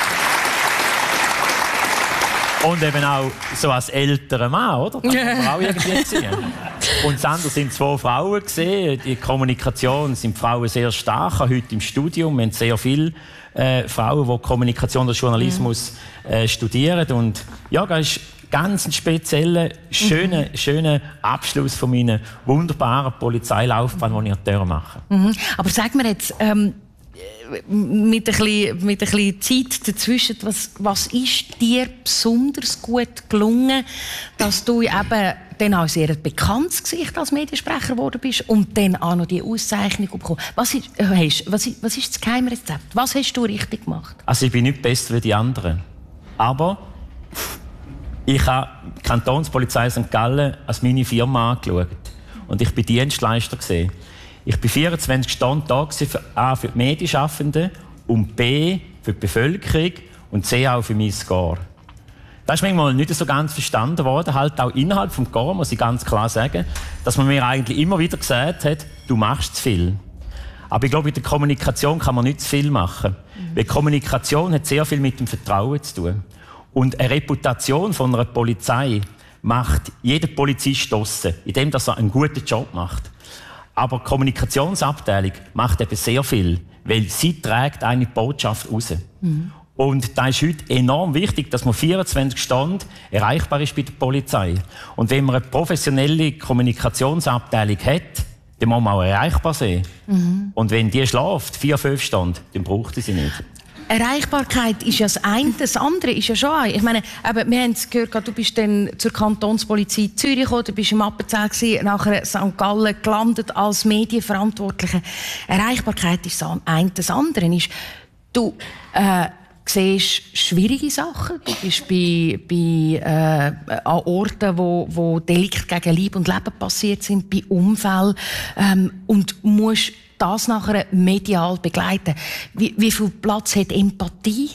B: Und eben auch so als älterer Mann, oder? Das kann man auch irgendwie sehen. Und das andere sind 2 Frauen gesehen. Die Kommunikation sind Frauen sehr stark. Heute im Studium. Wir haben sehr viele Frauen, die Kommunikation und Journalismus studieren. Und ja, das ist ganz ein spezieller, schöner Abschluss von meiner wunderbaren Polizeilaufbahn, die ich an der Tür mache.
A: Aber sag mir jetzt, mit ein bisschen Zeit dazwischen, was ist dir besonders gut gelungen, dass du eben dann auch sehr ein bekanntes Gesicht als Mediensprecher geworden bist und dann auch noch die Auszeichnung bekommen? Was ist das Geheimrezept? Was hast du richtig gemacht?
B: Also ich bin nicht besser wie die anderen. Aber ich habe die Kantonspolizei St. Gallen als meine Firma angeschaut. Und ich bin Dienstleister gesehen. Ich war 24 Stunden da für A, für die Medienschaffenden und B, für die Bevölkerung und C, auch für mein Score. Das ist manchmal nicht so ganz verstanden worden, halt auch innerhalb des Score, muss ich ganz klar sagen, dass man mir eigentlich immer wieder gesagt hat, du machst zu viel. Aber ich glaube, in der Kommunikation kann man nicht zu viel machen. Weil Kommunikation hat sehr viel mit dem Vertrauen zu tun. Und eine Reputation von einer Polizei macht jeder Polizist draussen, indem er einen guten Job macht. Aber die Kommunikationsabteilung macht eben sehr viel, weil sie trägt eine Botschaft raus. Und da ist heute enorm wichtig, dass man 24 Stunden erreichbar ist bei der Polizei. Und wenn man eine professionelle Kommunikationsabteilung hat, dann muss man auch erreichbar sein. Und wenn die schläft, 4-5 Stunden, dann braucht sie nicht.
A: Erreichbarkeit ist ja das eine, das andere ist ja schon ein. Ich meine, eben, wir haben es gehört, du bist dann zur Kantonspolizei Zürich gekommen, du bist im Appenzell gewesen, nachher St. Gallen gelandet als Medienverantwortlicher. Erreichbarkeit ist das eine, das andere ist, du siehst schwierige Sachen. Du bist an Orten, wo Delikte gegen Leib und Leben passiert sind, bei Unfällen, und musst das nachher medial begleiten. Wie viel Platz hat Empathie?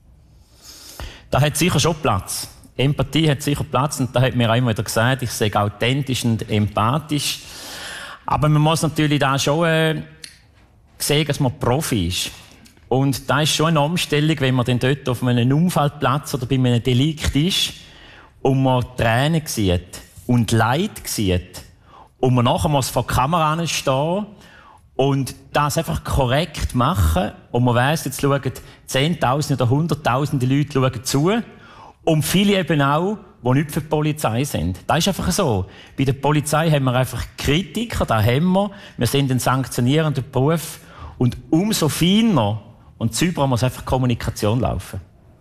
B: Da hat sicher schon Platz. Empathie hat sicher Platz, und da hat mir auch immer wieder gesagt, ich sei authentisch und empathisch. Aber man muss natürlich da schon sehen, dass man Profi ist. Und da ist schon eine Umstellung, wenn man dann dort auf einem Unfallplatz oder bei einem Delikt ist und man Tränen sieht und Leid sieht und man nachher muss vor der Kamera stehen und das einfach korrekt machen und man weiss, jetzt schauen Zehntausende oder Hunderttausende Leute schauen zu und viele eben auch, die nicht für die Polizei sind. Das ist einfach so. Bei der Polizei haben wir einfach Kritiker, da haben wir. Wir sind ein sanktionierender Beruf und umso feiner und sauberer muss einfach Kommunikation laufen.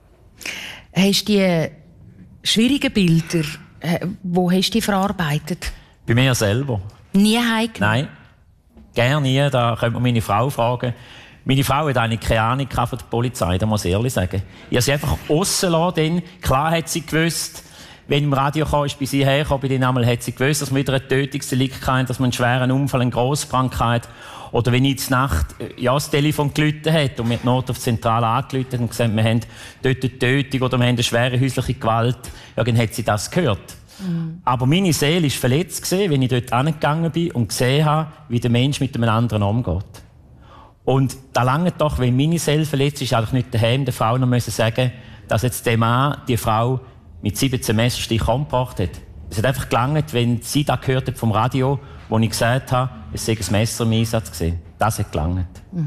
A: Hast du die schwierigen Bilder, wo hast du die verarbeitet? Bei
B: mir selber.
A: Nie heimgenommen?
B: Nein, gerne nie. Da könnte man meine Frau fragen. Meine Frau hat eigentlich keine Ahnung von der Polizei, da muss ich ehrlich sagen. Ich habe sie einfach rausgelassen. Klar hat sie gewusst, wenn im Radio kam, ist bei sie hergekommen, bei den Namen hat sie gewusst, dass man wieder ein Tötungsdelikt hatte, dass man einen schweren Unfall, eine Grossbrand hatte. Oder wenn ich in der Nacht das Telefon geläutet hat und wir die Not auf die Zentrale angeläutet und gesagt, wir haben dort eine Tötung oder wir haben eine schwere häusliche Gewalt, ja, dann hat sie das gehört. Aber meine Seele war verletzt gewesen, wenn ich dort angegangen bin und gesehen habe, wie der Mensch mit einem anderen umgeht. Und da lange doch, wenn meine Seele verletzt ist, eigentlich nicht daheim der Frau noch müssen sagen, dass jetzt der Mann die Frau mit 17 Messerstichen umgebracht hat. Es hat einfach gelangt, wenn sie das gehört hat vom Radio, wo ich gesagt habe, es sei ein Messer im Einsatz gewesen. Das hat gelangt.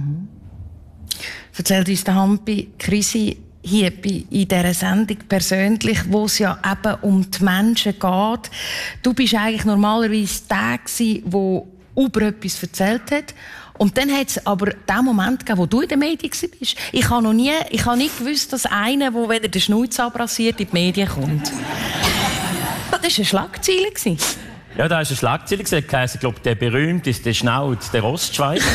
A: Erzählt uns der Hampi Krisi hier in dieser Sendung persönlich, wo es ja eben um die Menschen geht. Du bist eigentlich normalerweise der gewesen, der über etwas erzählt hat. Und dann hat es aber den Moment gegeben, wo du in den Medien warst. Ich habe nicht gewusst, dass einer, der, wenn er den Schnauz abrasiert, in die Medien kommt. Das war eine Schlagzeile.
B: Ja, da ist eine Schlagzeile. Ich glaube, der berühmteste Schnauz, der Ostschweizer.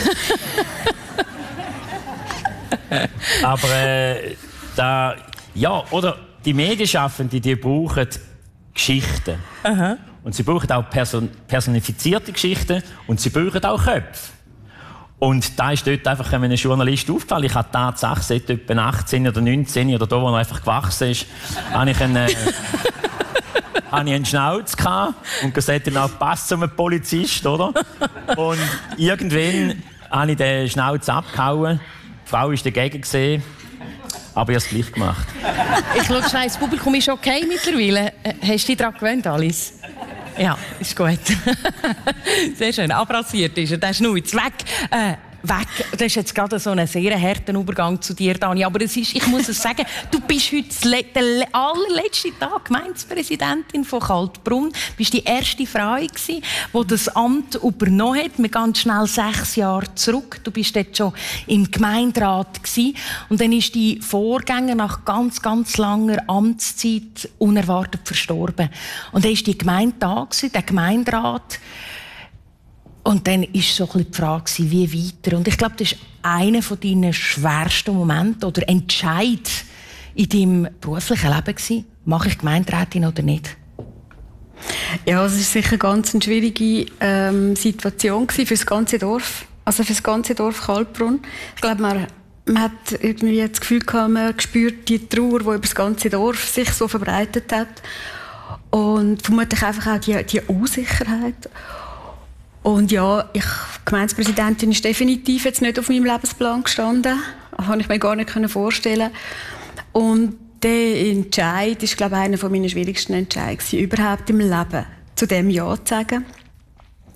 B: Aber oder die Medienschaffenden, die brauchen Geschichten. Aha. Und sie brauchen auch personifizierte Geschichten und sie brauchen auch Köpfe. Und da ist dort einfach einem Journalist aufgefallen. Ich hatte Tatsache, seit etwa 18 oder 19 oder da, wo er einfach gewachsen ist, habe ich einen Schnauz gehabt und gesagt, dann passt zu einem Polizist, oder? Und irgendwann habe ich den Schnauz abgehauen. Die Frau war dagegen gesehen, aber ich habe es gleich gemacht.
A: Ich schaue schnell, das Publikum ist okay mittlerweile. Hast du dich daran gewöhnt, Alice? Ja, ist gut. Sehr schön. Abrasiert ist er, der Schnauz. Weg. Das ist jetzt gerade so ein sehr harter Übergang zu dir, Dani. Aber ich muss es sagen, du bist heute der allerletzte Tag Gemeindepräsidentin von Kaltbrunn. Du bist die erste Frau gewesen, die das Amt übernommen hat. Wir gehen schnell 6 Jahre zurück. Du bist dort schon im Gemeinderat gewesen. Und dann ist die Vorgänger nach ganz, ganz langer Amtszeit unerwartet verstorben. Und dann war die Gemeinde da gewesen, der Gemeinderat. Und dann war so ein bisschen die Frage, wie weiter. Und ich glaube, das ist einer deiner schwersten Momente oder Entscheid in deinem beruflichen Leben gewesen. Mache ich Gemeinderätin oder nicht?
C: Ja, es war sicher eine ganz schwierige Situation für das ganze Dorf. Also für das ganze Dorf Kaltbrunn. Ich glaube, man hat irgendwie das Gefühl gehabt, man spürt die Trauer, die über das ganze Dorf sich so verbreitet hat. Und vermutlich einfach auch die Unsicherheit. Und ja, Gemeindepräsidentin ist definitiv jetzt nicht auf meinem Lebensplan gestanden. Das konnte ich mir gar nicht vorstellen. Und der Entscheid ist, glaube ich, einer meiner schwierigsten Entscheidungen überhaupt im Leben, zu dem Ja zu sagen.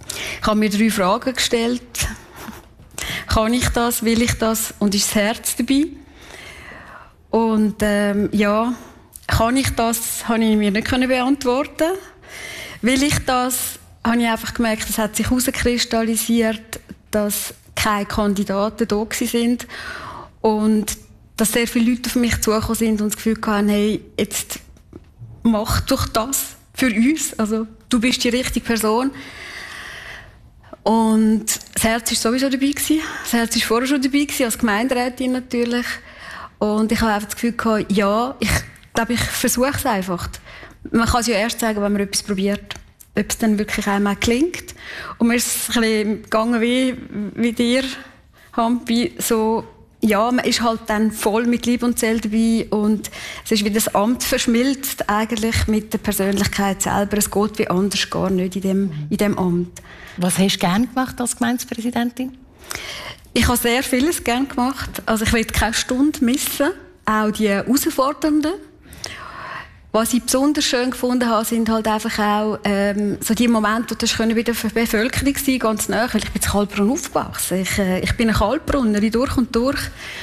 C: Ich habe mir 3 Fragen gestellt. Kann ich das? Will ich das? Und ist das Herz dabei? Und ja, kann ich das? Habe ich mir nicht beantworten. Will ich das? Habe ich einfach gemerkt, es hat sich herauskristallisiert, dass keine Kandidaten da sind und dass sehr viele Leute auf mich zugekommen sind und das Gefühl hatten, hey, jetzt mach doch das für uns. Also, du bist die richtige Person. Und das Herz war sowieso dabei gewesen. Das Herz war vorher schon dabei gewesen, als Gemeinderätin natürlich. Und ich habe einfach das Gefühl gehabt, ja, ich glaube, ich versuche es einfach. Man kann es ja erst sagen, wenn man etwas probiert. Ob es dann wirklich einmal gelingt. Und mir ist es ein bisschen gegangen wie dir, Hampi, so, ja, man ist halt dann voll mit Liebe und Seele dabei und es ist wie das Amt verschmilzt eigentlich mit der Persönlichkeit selber. Es geht wie anders gar nicht in dem Amt.
A: Was hast du gerne gemacht als Gemeindepräsidentin?
C: Ich habe sehr vieles gerne gemacht. Also ich will keine Stunde missen. Auch die herausfordernden. Was ich besonders schön gefunden habe, sind halt einfach auch so die Momente, wo das bei der Bevölkerung sein, ganz nah, weil ich bin in Kaltbrunn aufgewachsen. Ich bin eine Kaltbrunnerin durch und durch.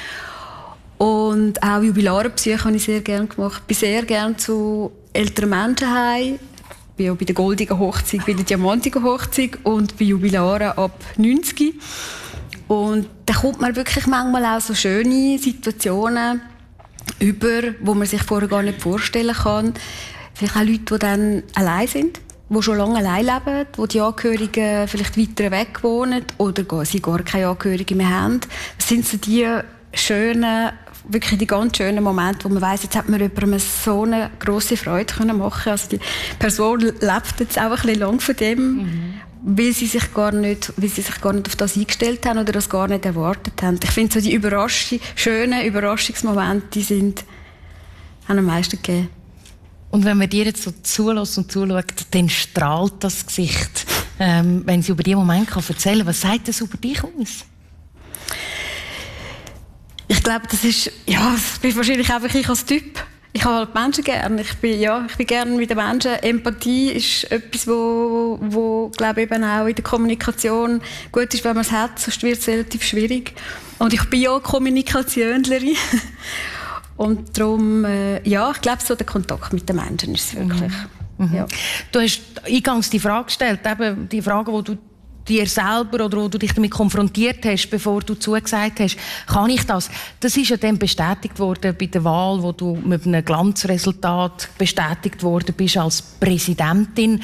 C: Und auch Jubilarenbesuche habe ich sehr gerne gemacht. Ich bin sehr gerne zu älteren Menschen heim. Ich bin auch bei der goldigen Hochzeit, bei der diamantigen Hochzeit und bei Jubilaren ab 90. Und da kommt man wirklich manchmal auch so schöne Situationen über, wo man sich vorher gar nicht vorstellen kann. Vielleicht auch Leute, die dann allein sind, die schon lange allein leben, wo die Angehörigen vielleicht weiter weg wohnen oder sie gar keine Angehörigen mehr haben. Das sind so die schönen, wirklich die ganz schönen Momente, wo man weiss, jetzt hat man jemandem so eine grosse Freude machen können. Also die Person lebt jetzt auch ein bisschen lang von dem, weil sie sich gar nicht auf das eingestellt haben oder das gar nicht erwartet haben. Ich finde so die schönen Überraschungsmomente, die haben am meisten gegeben.
A: Und wenn man dir jetzt so zulässt und zuschaut, dann strahlt das Gesicht. Wenn sie über diesen Moment erzählen kann, was sagt das über dich aus?
C: Ich glaube, das bin wahrscheinlich einfach ich als Typ. Ich habe halt Menschen gerne. Ich bin gerne mit den Menschen. Empathie ist etwas, wo glaube ich, eben auch in der Kommunikation gut ist, wenn man es hat, sonst wird es relativ schwierig. Und ich bin ja Kommunikationlerin. Und darum, ich glaube, so der Kontakt mit den Menschen ist es wirklich. Ja.
A: Du hast eingangs die Frage gestellt, eben die Frage, die du dir selber oder wo du dich damit konfrontiert hast, bevor du zugesagt hast, kann ich das? Das ist ja dann bestätigt worden bei der Wahl, wo du mit einem Glanzresultat bestätigt worden bist als Präsidentin.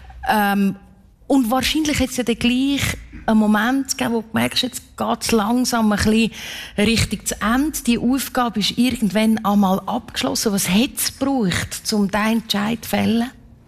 A: Und wahrscheinlich hat es ja dann gleich einen Moment gegeben, wo du merkst, jetzt geht es langsam ein bisschen Richtung zu Ende. Die Aufgabe ist irgendwann einmal abgeschlossen. Was hat es gebraucht, um diesen Entscheid zu fällen?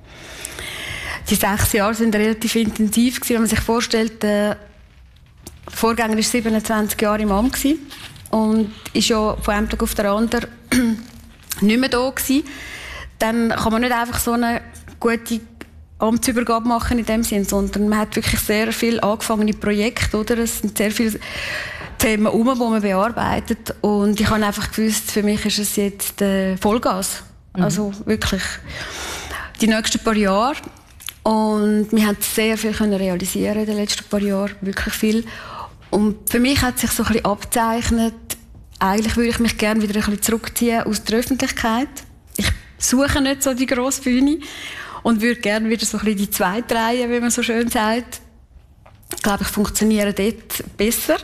C: Die 6 Jahre waren relativ intensiv, wenn man sich vorstellt, der Vorgänger war 27 Jahre im Amt und ist ja von einem Tag auf den anderen nicht mehr da gewesen. Dann kann man nicht einfach so eine gute Amtsübergabe machen in dem Sinn, sondern man hat wirklich sehr viele angefangene Projekte, oder? Es sind sehr viele Themen die man bearbeitet und ich habe einfach gewusst, für mich ist es jetzt Vollgas. Also wirklich die nächsten paar Jahre. Und wir haben sehr viel realisieren in den letzten paar Jahren, wirklich viel. Und für mich hat sich so ein bisschen abgezeichnet, eigentlich würde ich mich gerne wieder ein bisschen zurückziehen aus der Öffentlichkeit. Ich suche nicht so die grosse Bühne und würde gerne wieder so ein bisschen die zweite Reihe, wie man so schön sagt. Ich glaube, ich funktioniere dort besser.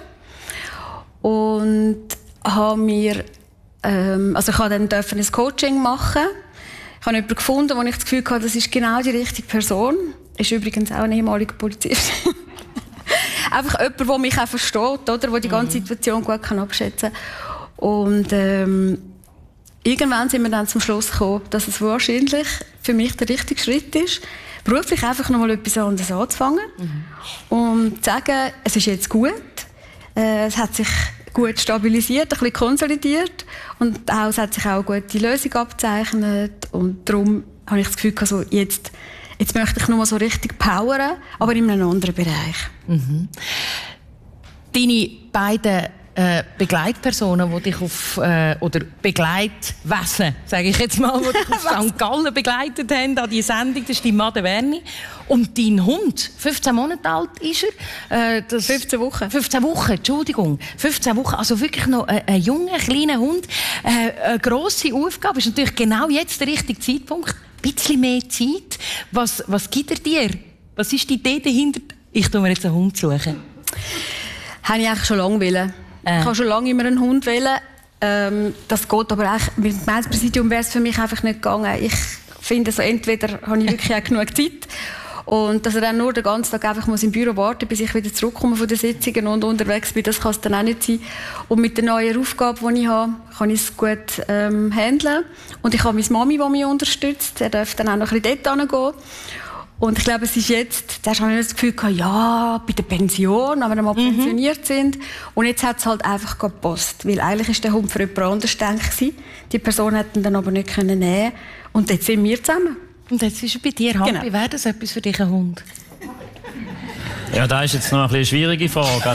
C: Und habe mir, ich habe dann ein Coaching machen. Ich habe jemanden gefunden, wo ich das Gefühl hatte, das ist genau die richtige Person. Ist übrigens auch ein ehemaliger Polizist. Einfach jemand, der mich auch versteht, oder? Der die ganze Situation gut abschätzen kann. Und irgendwann sind wir dann zum Schluss gekommen, dass es wahrscheinlich für mich der richtige Schritt ist, beruflich einfach noch mal etwas anderes anzufangen. Und zu sagen, es ist jetzt gut. Es hat sich gut stabilisiert, ein bisschen konsolidiert und auch, es hat sich auch eine gute Lösung abgezeichnet und darum habe ich das Gefühl, also jetzt möchte ich noch mal so richtig powern, aber in einem anderen Bereich.
A: Deine beiden Begleitpersonen, die dich oder Begleitwesen, sage ich jetzt mal, die dich auf St. Gallen begleitet haben an die Sendung, das ist die Madde Werni. Und dein Hund, 15 Monate alt ist er.
C: 15 Wochen.
A: 15 Wochen, Entschuldigung. 15 Wochen, also wirklich noch ein junger, kleiner Hund. Eine grosse Aufgabe, ist natürlich genau jetzt der richtige Zeitpunkt. Ein bisschen mehr Zeit. Was gibt er dir? Was ist die Idee dahinter? Ich tue mir jetzt einen Hund suchen.
C: Habe ich eigentlich schon lange wollen. Ich habe schon lange immer einen Hund wollen. Das geht aber eigentlich, mit dem Gemeindepräsidium wäre es für mich einfach nicht gegangen. Ich finde, so entweder habe ich wirklich auch genug Zeit und dass er dann nur den ganzen Tag einfach muss im Büro warten, bis ich wieder zurückkomme von den Sitzungen und unterwegs bin, das kann es dann auch nicht sein. Und mit der neuen Aufgabe, die ich habe, kann ich es gut handeln. Und ich habe meine Mami, die mich unterstützt. Er darf dann auch noch ein bisschen dort hingehen. Und ich glaube, es ist jetzt, zuerst habe ich das Gefühl gehabt, ja, bei der Pension, wenn wir mal pensioniert sind. Und jetzt hat es halt einfach gepasst. Weil eigentlich ist der Hund für jemand anderes gedacht. Die Person hätte ihn dann aber nicht nehmen können. Und jetzt sind wir zusammen.
A: Und jetzt ist er bei dir. Hampi,
C: Genau.
A: wäre das etwas für dich, ein Hund?
B: Ja, das ist jetzt noch eine schwierige Frage.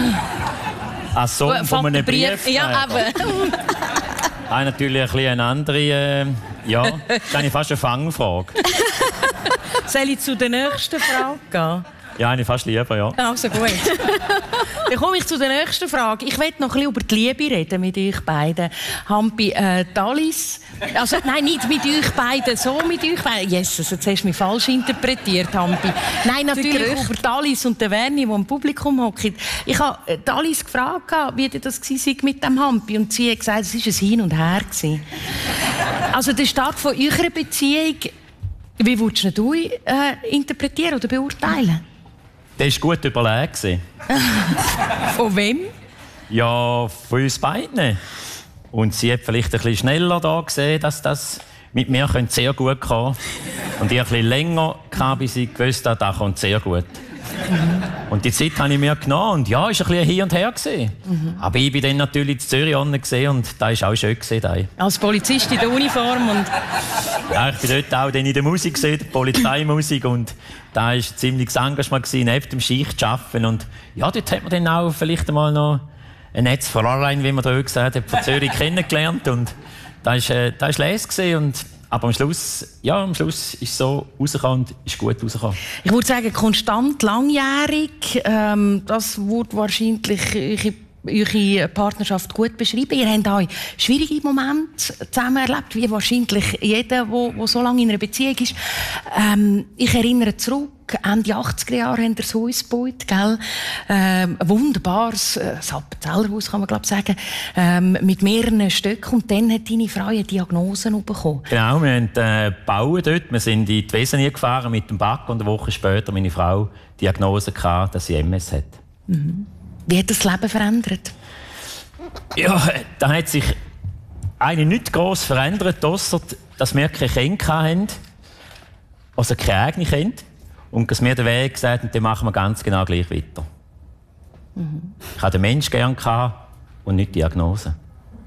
B: Als Sohn von einem Brief.
A: Ja, aber.
B: Natürlich ein bisschen eine andere. Ja, das ist eigentlich fast eine Fangfrage.
A: Soll ich zu der nächsten Frage gehen?
B: Ja, eigentlich fast lieber, ja.
A: Also gut. Dann komme ich zu der nächsten Frage. Ich möchte noch ein bisschen über die Liebe reden mit euch beiden. Hampi, Talis. Also, nein, nicht mit euch beiden, so mit euch beiden. Jesus, jetzt hast du mich falsch interpretiert, Hampi. Nein, natürlich über Talis und den Werni, die im Publikum hocken. Ich habe Talis gefragt, wie das war mit dem Hampi. Und sie hat gesagt, es war ein Hin und Her. Also, der Start von eurer Beziehung, wie würdest du interpretieren oder beurteilen?
B: Der war gut überlegt.
A: Von wem?
B: Ja, von uns beiden. Und sie hat vielleicht ein bisschen schneller da gesehen, dass das mit mir sehr gut kommen könnte. Und ich ein bisschen länger, bis sie gewusst hat, das kommt sehr gut. Und die Zeit habe ich mir genommen. Und ja, es war ein bisschen hin und her. Aber ich bin dann natürlich in Zürich gesehen und das war auch schön.
A: Als Polizist in der Uniform. Und
B: ja, ich bin dort auch dann in der Musik, der Polizeimusik. Und da war ein ziemliches Engagement, neben dem Schicht zu arbeiten. Und ja, dort hat man dann auch vielleicht einmal noch ein Netz von Aarlein, wie man da gesagt hat, von Zürich kennengelernt. Und das war les. Aber am Schluss ist es so rausgekommen und ist gut rausgekommen.
A: Ich würde sagen, konstant, langjährig. Das würde wahrscheinlich eure Partnerschaft gut beschreiben. Ihr habt auch schwierige Momente zusammen erlebt, wie wahrscheinlich jeder, der so lange in einer Beziehung ist. Ich erinnere zurück, Ende 80er Jahre haben wir das Haus gebaut, gell? Ein wunderbares Appenzellerhaus, kann man glaube sagen, mit mehreren Stöcken. Und dann hat deine Frau eine Diagnose bekommen.
B: Genau, wir haben gebaut dort. Wir sind in die Wesen gefahren mit dem Bagger und eine Woche später meine Frau die Diagnose gehabt, dass sie MS hat.
A: Mhm. Wie hat das Leben verändert?
B: Ja, da hat sich eigentlich nichts gross verändert, ausser dass wir keine Kinder hatten, also keine eigenen Kinder. Und dass wir den Weg gesagt haben, den machen wir ganz genau gleich weiter. Mhm. Ich hatte den Menschen gerne und nicht die Diagnose.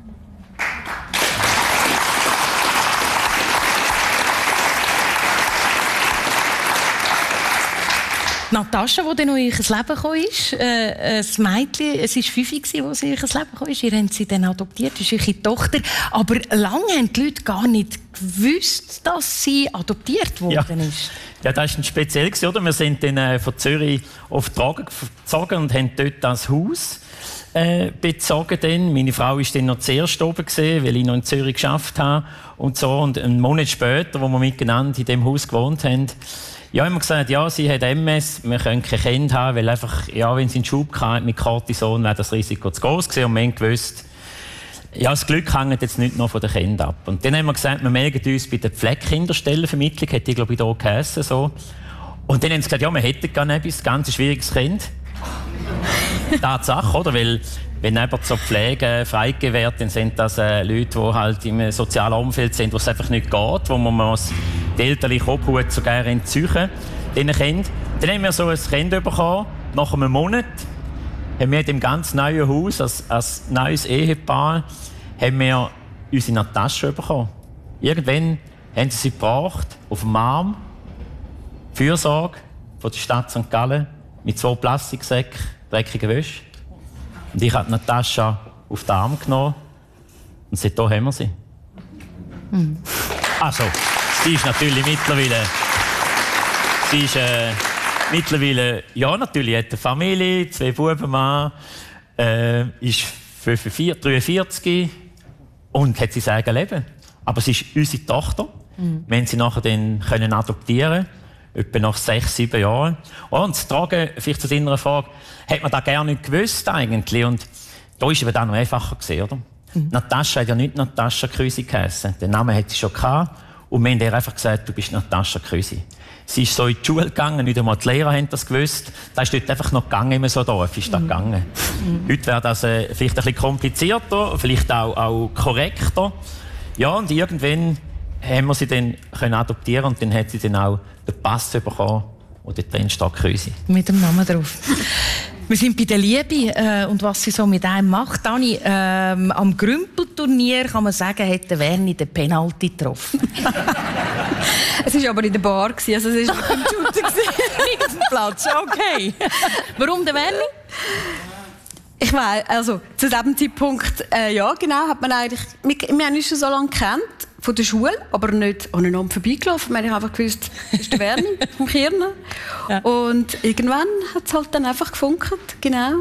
A: Natascha, die dann noch in euer Leben kam, ein Mädchen, es war 5, als sie in euer Leben kam. Ihr habt sie dann adoptiert, das ist eure Tochter. Aber lange haben die Leute gar nicht gewusst, dass sie adoptiert worden ist.
B: Ja, das war speziell. Oder? Wir sind dann von Zürich auf Tragen gezogen und haben dort das Haus bezogen. Dann. Meine Frau war dann noch zuerst oben, weil ich noch in Zürich gearbeitet habe. Und so. Und einen Monat später, als wir miteinander in diesem Haus gewohnt haben, ja, haben wir gesagt, ja, sie hat MS, wir können kein Kind haben, weil einfach, ja, wenn sie einen Schub hatte mit Cortison, wäre das Risiko zu groß gewesen. Und wir haben gewusst, ja, das Glück hängt jetzt nicht noch von den Kindern ab. Und dann haben wir gesagt, wir melden uns bei der Pflegekinderstellenvermittlung, hat die, glaube ich, hier geheissen, so. Und dann haben sie gesagt, ja, wir hätten gar nicht ein ganz schwieriges Kind. Tatsache, oder? Weil, wenn jemand zur Pflege freigegeben wird, dann sind das Leute, die halt im sozialen Umfeld sind, wo es einfach nicht geht, wo man die elterliche Obhut sogar entziehen diesen Kindern. Dann haben wir so ein Kind bekommen, nach einem Monat. Haben wir in dem ganz neuen Haus, als neues Ehepaar, haben wir unsere Natascha bekommen. Irgendwann haben sie gebracht, auf dem Arm, Fürsorge von der Stadt St. Gallen, mit 2 Plastiksäcken, dreckiger Wäsche. Und ich habe Natascha auf den Arm genommen und seitdem haben wir sie. Also, sie ist natürlich mittlerweile, ja, natürlich hat eine Familie, 2 Buben, Mann, ist 43 und hat sein eigenes Leben. Aber sie ist unsere Tochter. Wir haben sie nachher dann können adoptieren, etwa nach 6, 7 Jahren. Und das Tragen, vielleicht zu deiner Frage, hat man das gerne nicht gewusst eigentlich. Und da war es eben dann noch einfacher gewesen, oder? Natascha hat ja nicht Natascha Krüsi geheißen. Den Namen hat sie schon gehabt. Und wir haben ihr einfach gesagt, du bist Natascha Krüsi. Sie ist so in die Schule gegangen, nicht einmal die Lehrer haben das gewusst. Das ist dort einfach noch gegangen, immer so Dorf ist das gegangen. Heute wäre das vielleicht ein bisschen komplizierter, vielleicht auch korrekter. Ja, und irgendwann haben wir sie dann können adoptieren und dann hat sie dann auch den Pass bekommen und dort drin steht Krüsi.
A: Mit dem Namen drauf. Wir sind bei der Liebe und was sie so mit einem macht. Dani, am Grümpelturnier kann man sagen, hat der Werni den Penalty getroffen.
C: Es war aber in der Bar, also es war nicht im Shooter.
A: Nicht auf dem Platz, okay. Warum der Werni?
C: Ich weiß, also zu diesem Zeitpunkt, ja genau, hat man eigentlich, wir haben uns schon so lange gekannt, von der Schule, aber nicht aneinander vorbeigelaufen. Wir haben einfach gewusst, das ist der Werni vom Kirnen. Ja. Und irgendwann hat es halt dann einfach gefunkt, genau.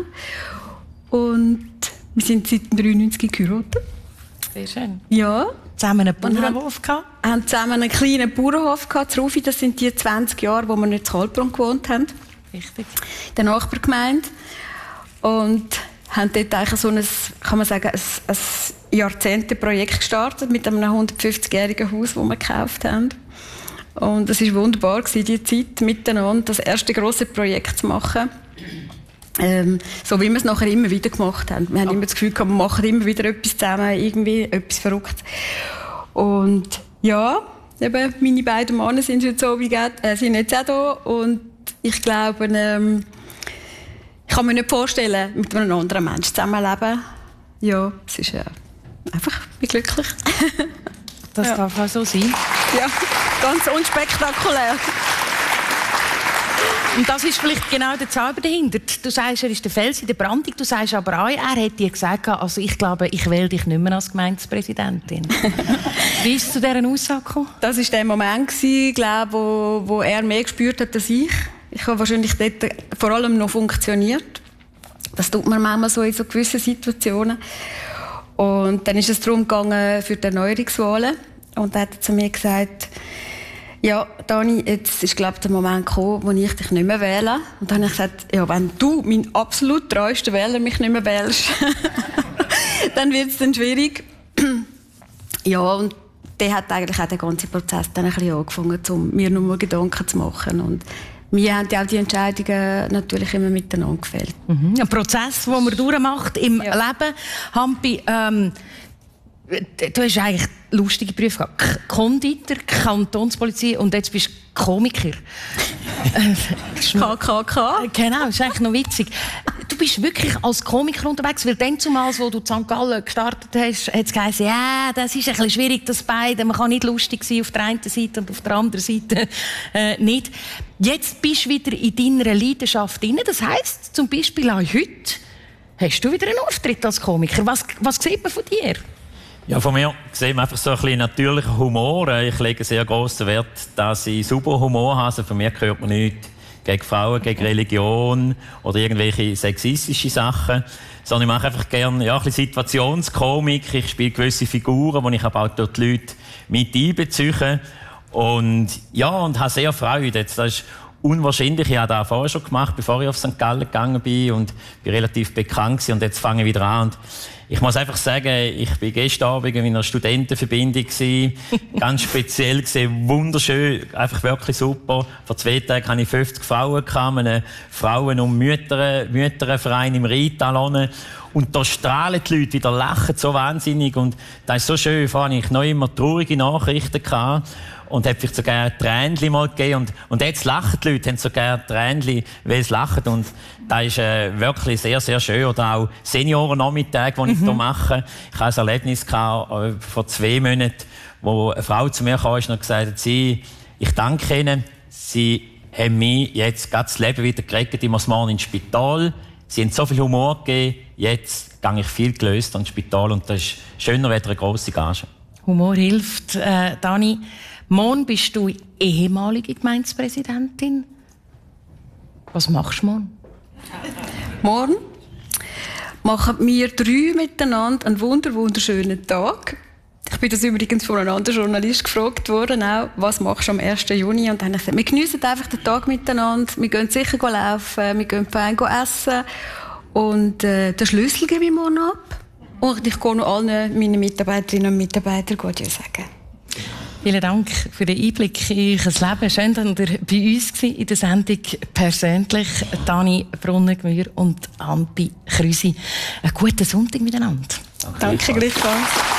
C: Und wir sind seit 1993 geheiratet.
A: Sehr schön.
C: Ja.
A: Zusammen einen Bauernhof gehabt?
C: Wir haben zusammen einen kleinen Bauernhof gehabt, in Rufi. Das sind die 20 Jahre, wo wir nicht in Kaltbrunn gewohnt haben.
A: Richtig.
C: In der Nachbargemeinde. Und haben dort eigentlich so ein, kann man sagen, ein Jahrzehnte-Projekt gestartet mit einem 150-jährigen Haus, das wir gekauft haben. Und es war wunderbar, diese Zeit miteinander das erste grosse Projekt zu machen. So wie wir es nachher immer wieder gemacht haben. Wir haben immer das Gefühl gehabt, wir machen immer wieder etwas zusammen, irgendwie etwas Verrücktes. Und ja, eben, meine beiden Männer sind heute so sind jetzt auch da. Und ich glaube, ich kann mir nicht vorstellen, mit einem anderen Menschen zusammenleben. Ja, es ist einfach, ich bin glücklich.
A: Das darf auch so sein.
C: Ja, ganz unspektakulär.
A: Und das ist vielleicht genau der Zauber dahinter. Du sagst, er ist der Fels in der Brandung, du sagst aber auch, er hat dir gesagt, also ich glaube, ich wähle dich nicht mehr als Gemeindepräsidentin. Wie ist es zu dieser Aussage gekommen?
C: Das war der Moment, glaube, wo er mehr gespürt hat als ich. Ich habe wahrscheinlich dort vor allem noch funktioniert. Das tut man manchmal so in so gewissen Situationen. Und dann ist es darum gegangen für die Erneuerungswahlen. Und er hat zu mir gesagt, ja, Dani, jetzt ist, glaube ich, der Moment gekommen, wo ich dich nicht mehr wähle. Und dann habe ich gesagt, ja, wenn du, mein absolut treuester Wähler, mich nicht mehr wählst, dann wird es dann schwierig. Ja, und der hat eigentlich auch den ganzen Prozess dann ein bisschen angefangen, um mir nur mal Gedanken zu machen. Und wir haben ja auch die Entscheidungen natürlich immer miteinander gefällt.
A: Ein Prozess, den man durchmacht im Leben. Hampi, du hast eigentlich lustige Berufe gehabt. Konditor, Kantonspolizei und jetzt bist du Komiker.
C: KKK.
A: Genau, das ist eigentlich noch witzig. Du bist wirklich als Komiker unterwegs, weil dann zumals, wo du in St. Gallen gestartet hast, hat es geheißen, ja, das ist ein bisschen schwierig, das beide. Man kann nicht lustig sein auf der einen Seite und auf der anderen Seite nicht. Jetzt bist du wieder in deiner Leidenschaft drin. Das heisst, zum Beispiel auch heute hast du wieder einen Auftritt als Komiker. Was sieht man von dir?
B: Ja, von mir sehen wir einfach so ein bisschen natürlicher Humor. Ich lege sehr grossen Wert, dass ich super Humor habe. Also von mir hört man nichts gegen Frauen, gegen Religion oder irgendwelche sexistische Sachen. Sondern ich mache einfach gerne ein bisschen Situationskomik. Ich spiele gewisse Figuren, die ich aber auch dort die Leute mit einbeziehe. Und habe sehr Freude. Das ist unwahrscheinlich. Ich habe das vorher schon gemacht, bevor ich auf St. Gallen gegangen bin und bin relativ bekannt gewesen. Und jetzt fange ich wieder an. Und ich muss einfach sagen, ich bin gestern Abend in einer Studentenverbindung gewesen. Ganz speziell gewesen, wunderschön, einfach wirklich super. Vor 2 Tagen hatte ich 50 Frauen gehabt, einen Frauen- und Mütterverein im Rheintal. Und da strahlen die Leute wieder, lachen so wahnsinnig. Und das ist so schön. Vorher hatte ich noch immer traurige Nachrichten gehabt. Und hat vielleicht sogar ein Tränchen mal gegeben. Und jetzt lachen die Leute, haben sogar ein Tränchen, weil sie lachen. Und das ist wirklich sehr, sehr schön. Oder auch Seniorennachmittage, die ich hier mache. Ich hatte ein Erlebnis gehabt, vor 2 Monaten, wo eine Frau zu mir kam und gesagt hat, ich danke Ihnen, Sie haben mir jetzt das Leben wieder gerettet. Ich muss morgen ins Spital. Sie haben so viel Humor gegeben. Jetzt gehe ich viel gelöst ins Spital und das ist schöner als eine grosse Gage.
A: Humor hilft. Dani, morgen bist du ehemalige Gemeindepräsidentin. Was machst du morgen?
C: Morgen machen wir 3 miteinander einen wunderschönen Tag. Ich bin das übrigens von einem anderen Journalist gefragt worden, auch, was machst du am 1. Juni? Und dann habe ich gesagt, wir geniessen einfach den Tag miteinander, wir gehen sicher laufen, wir gehen fein essen und den Schlüssel gebe ich morgen ab. Und ich gehe noch allen meinen Mitarbeiterinnen und Mitarbeitern Adieu sagen.
A: Vielen Dank für den Einblick in euer Leben. Schön, dass ihr bei uns in der Sendung persönlich. Dani Brunnengemühr und Ampi Krüsi. Einen guten Sonntag miteinander.
C: Danke gleichfalls.